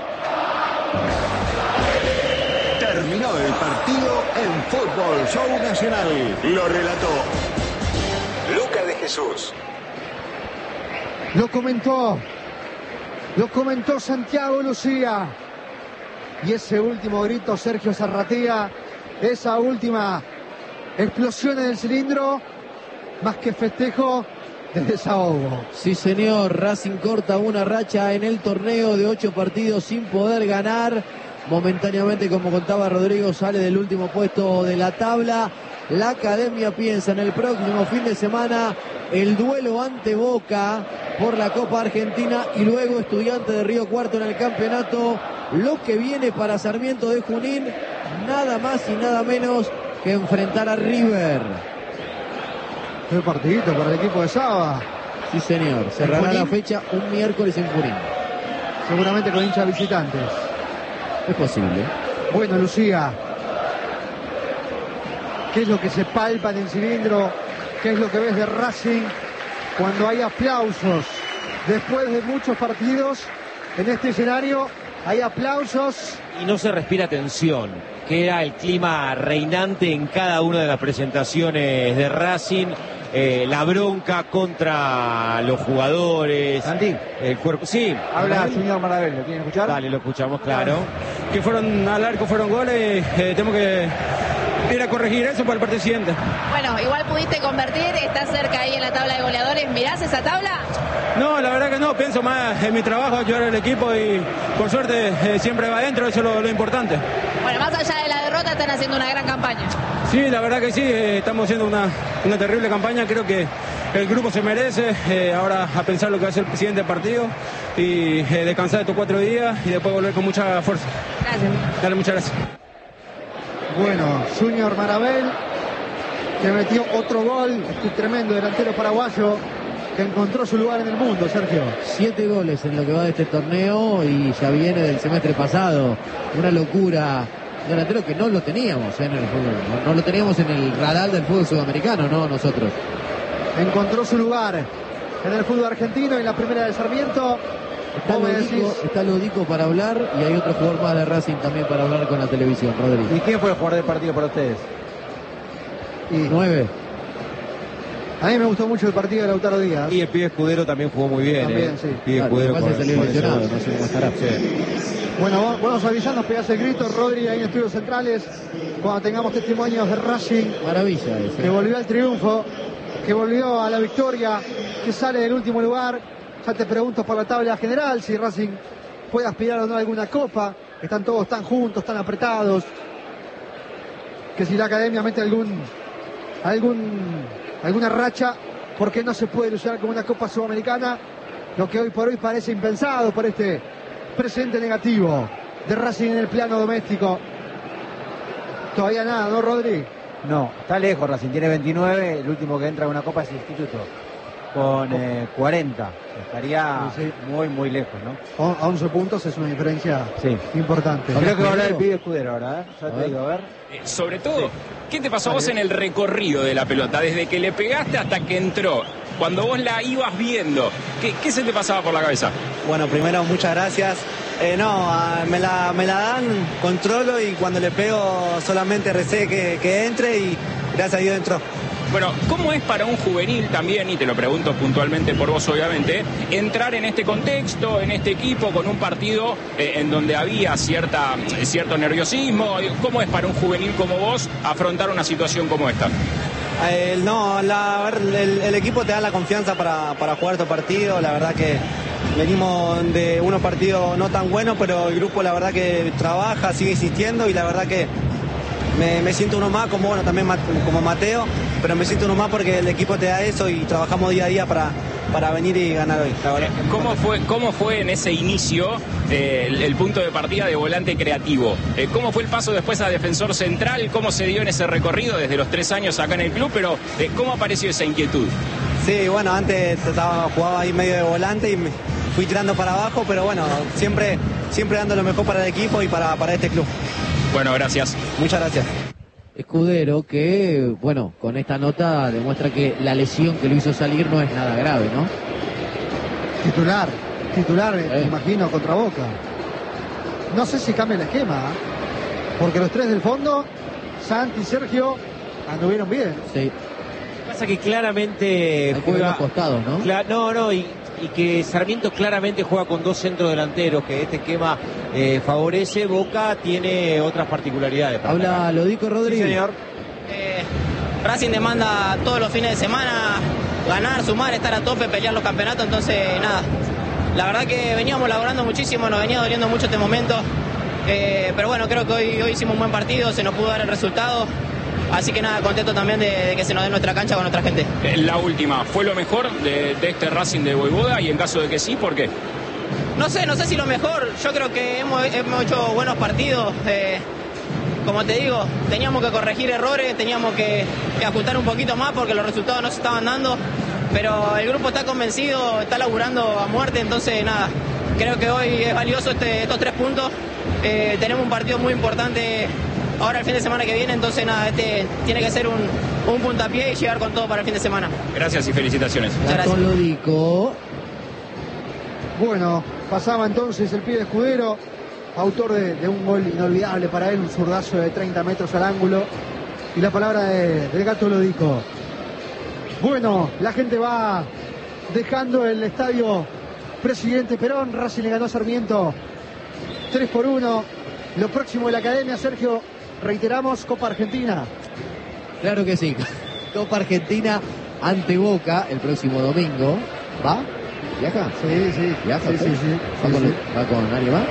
F: Terminó el partido en Fútbol Show Nacional. Lo relató Luca de Jesús.
A: Lo comentó. Lo comentó Santiago Lucía. Y ese último grito, Sergio Zarratea, esa última explosión en el cilindro, más que festejo, de desahogo.
B: Sí, señor. Racing corta una racha en el torneo de ocho partidos sin poder ganar. Momentáneamente, como contaba Rodrigo, sale del último puesto de la tabla. La Academia piensa en el próximo fin de semana el duelo ante Boca por la Copa Argentina y luego Estudiantes de Río Cuarto en el campeonato. Lo que viene para Sarmiento de Junín, nada más y nada menos que enfrentar a River.
A: Qué partidito para el equipo de Saba.
B: Sí, señor. Cerrará la fecha un miércoles en Junín.
A: Seguramente con hinchas visitantes.
B: Es posible.
A: Bueno, Lucía, ¿qué es lo que se palpa en el cilindro? ¿Qué es lo que ves de Racing cuando hay aplausos? Después de muchos partidos en este escenario, hay aplausos.
D: Y no se respira tensión, que era el clima reinante en cada una de las presentaciones de Racing. Eh, la bronca contra los jugadores.
C: Santi,
D: el cuerpo. Sí,
C: habla Junior Marabel, ¿lo quieren escuchar?
D: Dale, lo escuchamos, claro.
G: Que fueron al arco, fueron goles, eh, tenemos que ir a corregir eso para el partido siguiente.
H: Bueno, igual pudiste convertir, estás cerca ahí en la tabla de goleadores, ¿mirás esa tabla?
G: No, la verdad que no, pienso más en mi trabajo, ayudar al equipo y por suerte eh, siempre va adentro, eso es lo, lo importante.
H: Bueno, más allá de la derrota están haciendo una gran campaña.
G: Sí, la verdad que sí, eh, estamos haciendo una, una terrible campaña, creo que el grupo se merece, eh, ahora a pensar lo que va a ser el siguiente partido y eh, descansar estos cuatro días y después volver con mucha fuerza.
H: Gracias.
G: Dale, muchas gracias.
A: Bueno, Junior Marabel, que metió otro gol, este tremendo delantero paraguayo, que encontró su lugar en el mundo, Sergio.
B: Siete goles en lo que va de este torneo y ya viene del semestre pasado. Una locura. Un delantero que no lo teníamos eh, en el fútbol. No, no lo teníamos en el radar del fútbol sudamericano, no nosotros.
A: Encontró su lugar en el fútbol argentino, en la primera de Sarmiento.
B: Está
A: ¿Cómo me
B: Lodico,
A: decís?
B: está Lodico para hablar y hay otro jugador más de Racing también para hablar con la televisión, Rodrigo.
C: ¿Y quién fue el jugador del partido para ustedes?
A: Y
B: Nueve.
A: a mí me gustó mucho el partido de Lautaro Díaz.
D: Y el pibe Escudero también jugó muy bien.
A: También,
D: eh.
A: sí.
D: El pibe
B: Claro,
D: Escudero
B: lo que pasa es que salió
D: con
B: lesionado,
D: ese-
B: no sé cómo estará.
D: Sí.
A: Bueno, vos, vos nos avisás, nos pegás el grito, Rodri, ahí en Estudios Centrales, cuando tengamos testimonios de Racing,
B: Maravilla ese.
A: que volvió al triunfo, que volvió a la victoria, que sale del último lugar. Ya te pregunto por la tabla general, si Racing puede aspirar o no a alguna copa. Están todos tan juntos, tan apretados, que si la Academia mete algún, algún, alguna racha, porque no se puede ilusionar con una Copa Sudamericana, lo que hoy por hoy parece impensado por este presente negativo de Racing en el plano doméstico. Todavía nada, ¿no, Rodri?
C: No, está lejos Racing, tiene veintinueve, el último que entra a una Copa es el Instituto, con eh, cuarenta. Estaría
A: Sí, sí.
C: muy, muy lejos, ¿no?
A: O- a once puntos es una diferencia
C: Sí.
A: importante.
C: Creo que va a hablar el pibe Escudero ahora, ¿eh? Ya
A: A
C: te
A: ver.
C: digo, a ver.
I: Eh, Sobre todo, ¿qué te pasó a vos en el recorrido de la pelota? Desde que le pegaste hasta que entró. Cuando vos la ibas viendo, ¿qué, qué se te pasaba por la cabeza?
J: Bueno, primero muchas gracias. Eh, no, ah, me, la, me la dan, controlo y cuando le pego solamente recé que, que entre y gracias a Dios entró.
I: Bueno, ¿cómo es para un juvenil también, y te lo pregunto puntualmente por vos obviamente, entrar en este contexto, en este equipo, con un partido eh, en donde había cierta, cierto nerviosismo? ¿Cómo es para un juvenil como vos afrontar una situación como esta?
J: Eh, no, la, a ver, el, el equipo te da la confianza para, para jugar tu partido. La verdad que venimos de unos partidos no tan buenos, pero el grupo la verdad que trabaja, sigue insistiendo y la verdad que me, me siento uno más, como bueno también Ma- como Mateo, pero me siento uno más porque el equipo te da eso y trabajamos día a día para, para venir y ganar hoy. La verdad.
I: ¿Cómo fue, cómo fue en ese inicio eh, el, el punto de partida de volante creativo? Eh, ¿Cómo fue el paso después a defensor central? ¿Cómo se dio en ese recorrido desde los tres años acá en el club? Pero eh, ¿cómo apareció esa inquietud?
J: Sí, bueno, antes estaba, jugaba ahí medio de volante y me fui tirando para abajo, pero bueno, siempre, siempre dando lo mejor para el equipo y para, para este club.
I: Bueno, gracias.
J: Muchas gracias.
B: Escudero que, bueno, con esta nota demuestra que la lesión que lo hizo salir no es nada grave, ¿no?
A: Titular, titular,
B: Eh.
A: me imagino, contra Boca. No sé si cambia el esquema, ¿eh? Porque los tres del fondo, Santi y Sergio, anduvieron bien.
B: Sí.
D: Pasa que claramente
B: Hay que ver
D: juega...
B: los costados, ¿no?
D: Cla- no, no, y, y que Sarmiento claramente juega con dos centros delanteros, que este esquema eh, favorece. Boca tiene otras particularidades. para atacar.
B: Habla Lodico Rodríguez.
C: Sí, señor.
K: Eh, Racing demanda todos los fines de semana ganar, sumar, estar a tope, pelear los campeonatos, entonces nada. La verdad que veníamos laborando muchísimo, nos venía doliendo mucho este momento, eh, pero bueno, creo que hoy, hoy hicimos un buen partido, se nos pudo dar el resultado, así que nada, contento también de, de que se nos dé nuestra cancha con nuestra gente.
I: Eh, La última, ¿fue lo mejor de, de este Racing de Voivoda? Y en caso de que sí, ¿por qué?
K: No sé, no sé si lo mejor, yo creo que hemos, hemos hecho buenos partidos. eh, Como te digo, teníamos que corregir errores, teníamos que, que ajustar un poquito más porque los resultados no se estaban dando, pero el grupo está convencido, está laburando a muerte, entonces nada, creo que hoy es valioso este, estos tres puntos. Eh, tenemos un partido muy importante ahora el fin de semana que viene, entonces nada, este tiene que ser un, un puntapié y llegar con todo para el fin de semana.
I: Gracias y felicitaciones.
K: Muchas gracias.
B: Gastón Lodico.
A: Bueno, pasaba entonces el pibe Escudero, autor de, de un gol inolvidable para él, un zurdazo de treinta metros al ángulo. Y la palabra de, del Gato Lodico. Bueno, la gente va dejando el estadio Presidente Perón. Racing le ganó a Sarmiento tres por uno. Lo próximo de la academia, Sergio, reiteramos, Copa Argentina.
B: Claro que sí. Copa Argentina ante Boca el próximo domingo. ¿Va? ¿Viaja?
A: Sí, sí.
B: ¿Viaja?
A: Sí,
B: usted?
A: sí, sí.
B: ¿Va,
A: Sí,
B: con,
A: sí.
B: ¿Va con alguien más?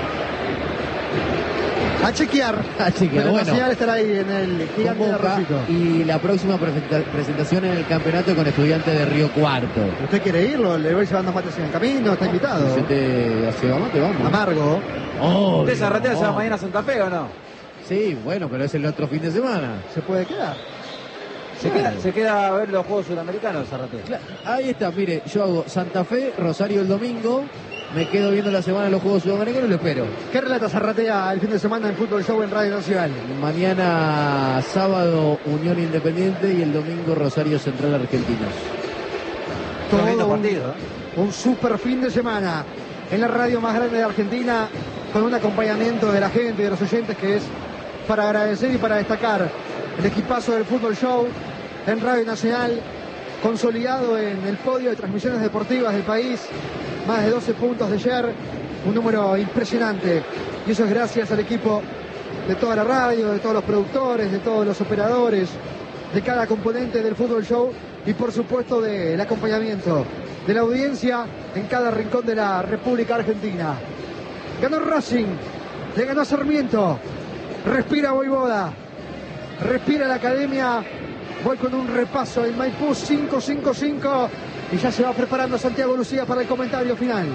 A: A chequear.
B: A chequear,
A: Pero
B: bueno.
A: Nacional estará ahí en el gigante de
B: Con Boca
A: Rosito.
B: y la próxima presenta- presentación en el campeonato con Estudiantes de Río Cuarto.
A: ¿Usted quiere irlo? Le voy llevando mates en el camino, está invitado.
B: Si te hace vamos, te vamos.
A: Amargo.
B: Obvio,
C: ¿Usted Zarratea se va
B: no.
C: mañana a Santa Fe o no?
B: Sí, bueno, pero es el otro fin de semana.
A: Se puede quedar.
C: ¿Se queda, se queda a ver los Juegos Sudamericanos, Zarratea?
B: Cla- Ahí está, mire, yo hago Santa Fe, Rosario el domingo, me quedo viendo la semana los Juegos Sudamericanos y lo espero.
A: ¿Qué relata Zarratea el fin de semana en Fútbol Show en Radio Nacional?
B: Mañana sábado Unión Independiente y el domingo Rosario Central Argentinos.
C: Todo lindo
A: un,
C: partido, ¿eh?
A: un super fin de semana en la radio más grande de Argentina, con un acompañamiento de la gente, de los oyentes, que es para agradecer y para destacar el equipazo del Fútbol Show en Radio Nacional, consolidado en el podio de transmisiones deportivas del país, más de doce puntos de ayer, un número impresionante, y eso es gracias al equipo de toda la radio, de todos los productores, de todos los operadores, de cada componente del Fútbol Show y por supuesto del acompañamiento de la audiencia en cada rincón de la República Argentina. Ganó Racing, le ganó a Sarmiento, respira Voivoda, respira la academia. Voy con un repaso en Maipú cinco cinco cinco y ya se va preparando Santiago Lucía para el comentario final.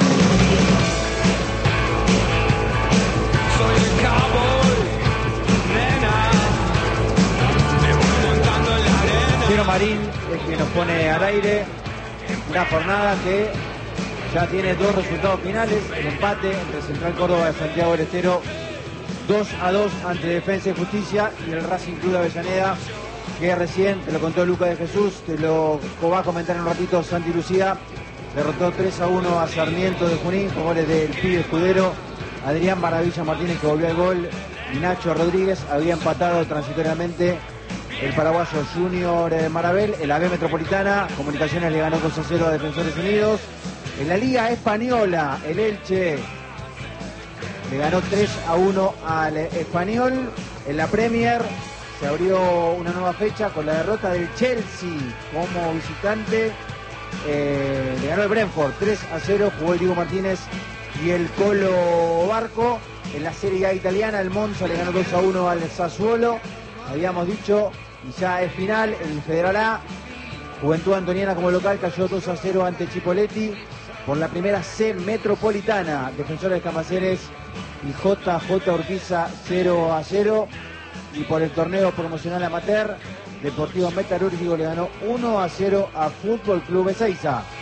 L: Soy el cowboy
C: pone al aire una jornada que ya tiene dos resultados finales, el empate entre Central Córdoba de Santiago del Estero dos a dos ante Defensa y Justicia, y el Racing Club de Avellaneda, que recién te lo contó Lucas de Jesús, te lo va a comentar en un ratito Santi Lucía, derrotó tres a uno a Sarmiento de Junín con goles del pibe Escudero, Adrián Maravilla Martínez, que volvió al gol, y Nacho Rodríguez. Había empatado transitoriamente el paraguayo Junior Marabel. En la B Metropolitana, Comunicaciones le ganó dos a cero a Defensores Unidos. En la Liga Española, el Elche le ganó tres a uno al Español. En la Premier se abrió una nueva fecha con la derrota del Chelsea como visitante. Eh, le ganó el Brentford tres a cero, jugó el Diego Martínez y el Colo Barco. En la Serie A italiana, el Monza le ganó dos a uno al Sassuolo. Habíamos dicho, y ya es final, el Federal A, Juventud Antoniana como local cayó dos a cero ante Chipolletti. Por la primera C Metropolitana, Defensores de Camaceres y J J Urquiza cero a cero. Y por el torneo promocional amateur, Deportivo Metalúrgico le ganó uno a cero a Fútbol Club Ezeiza.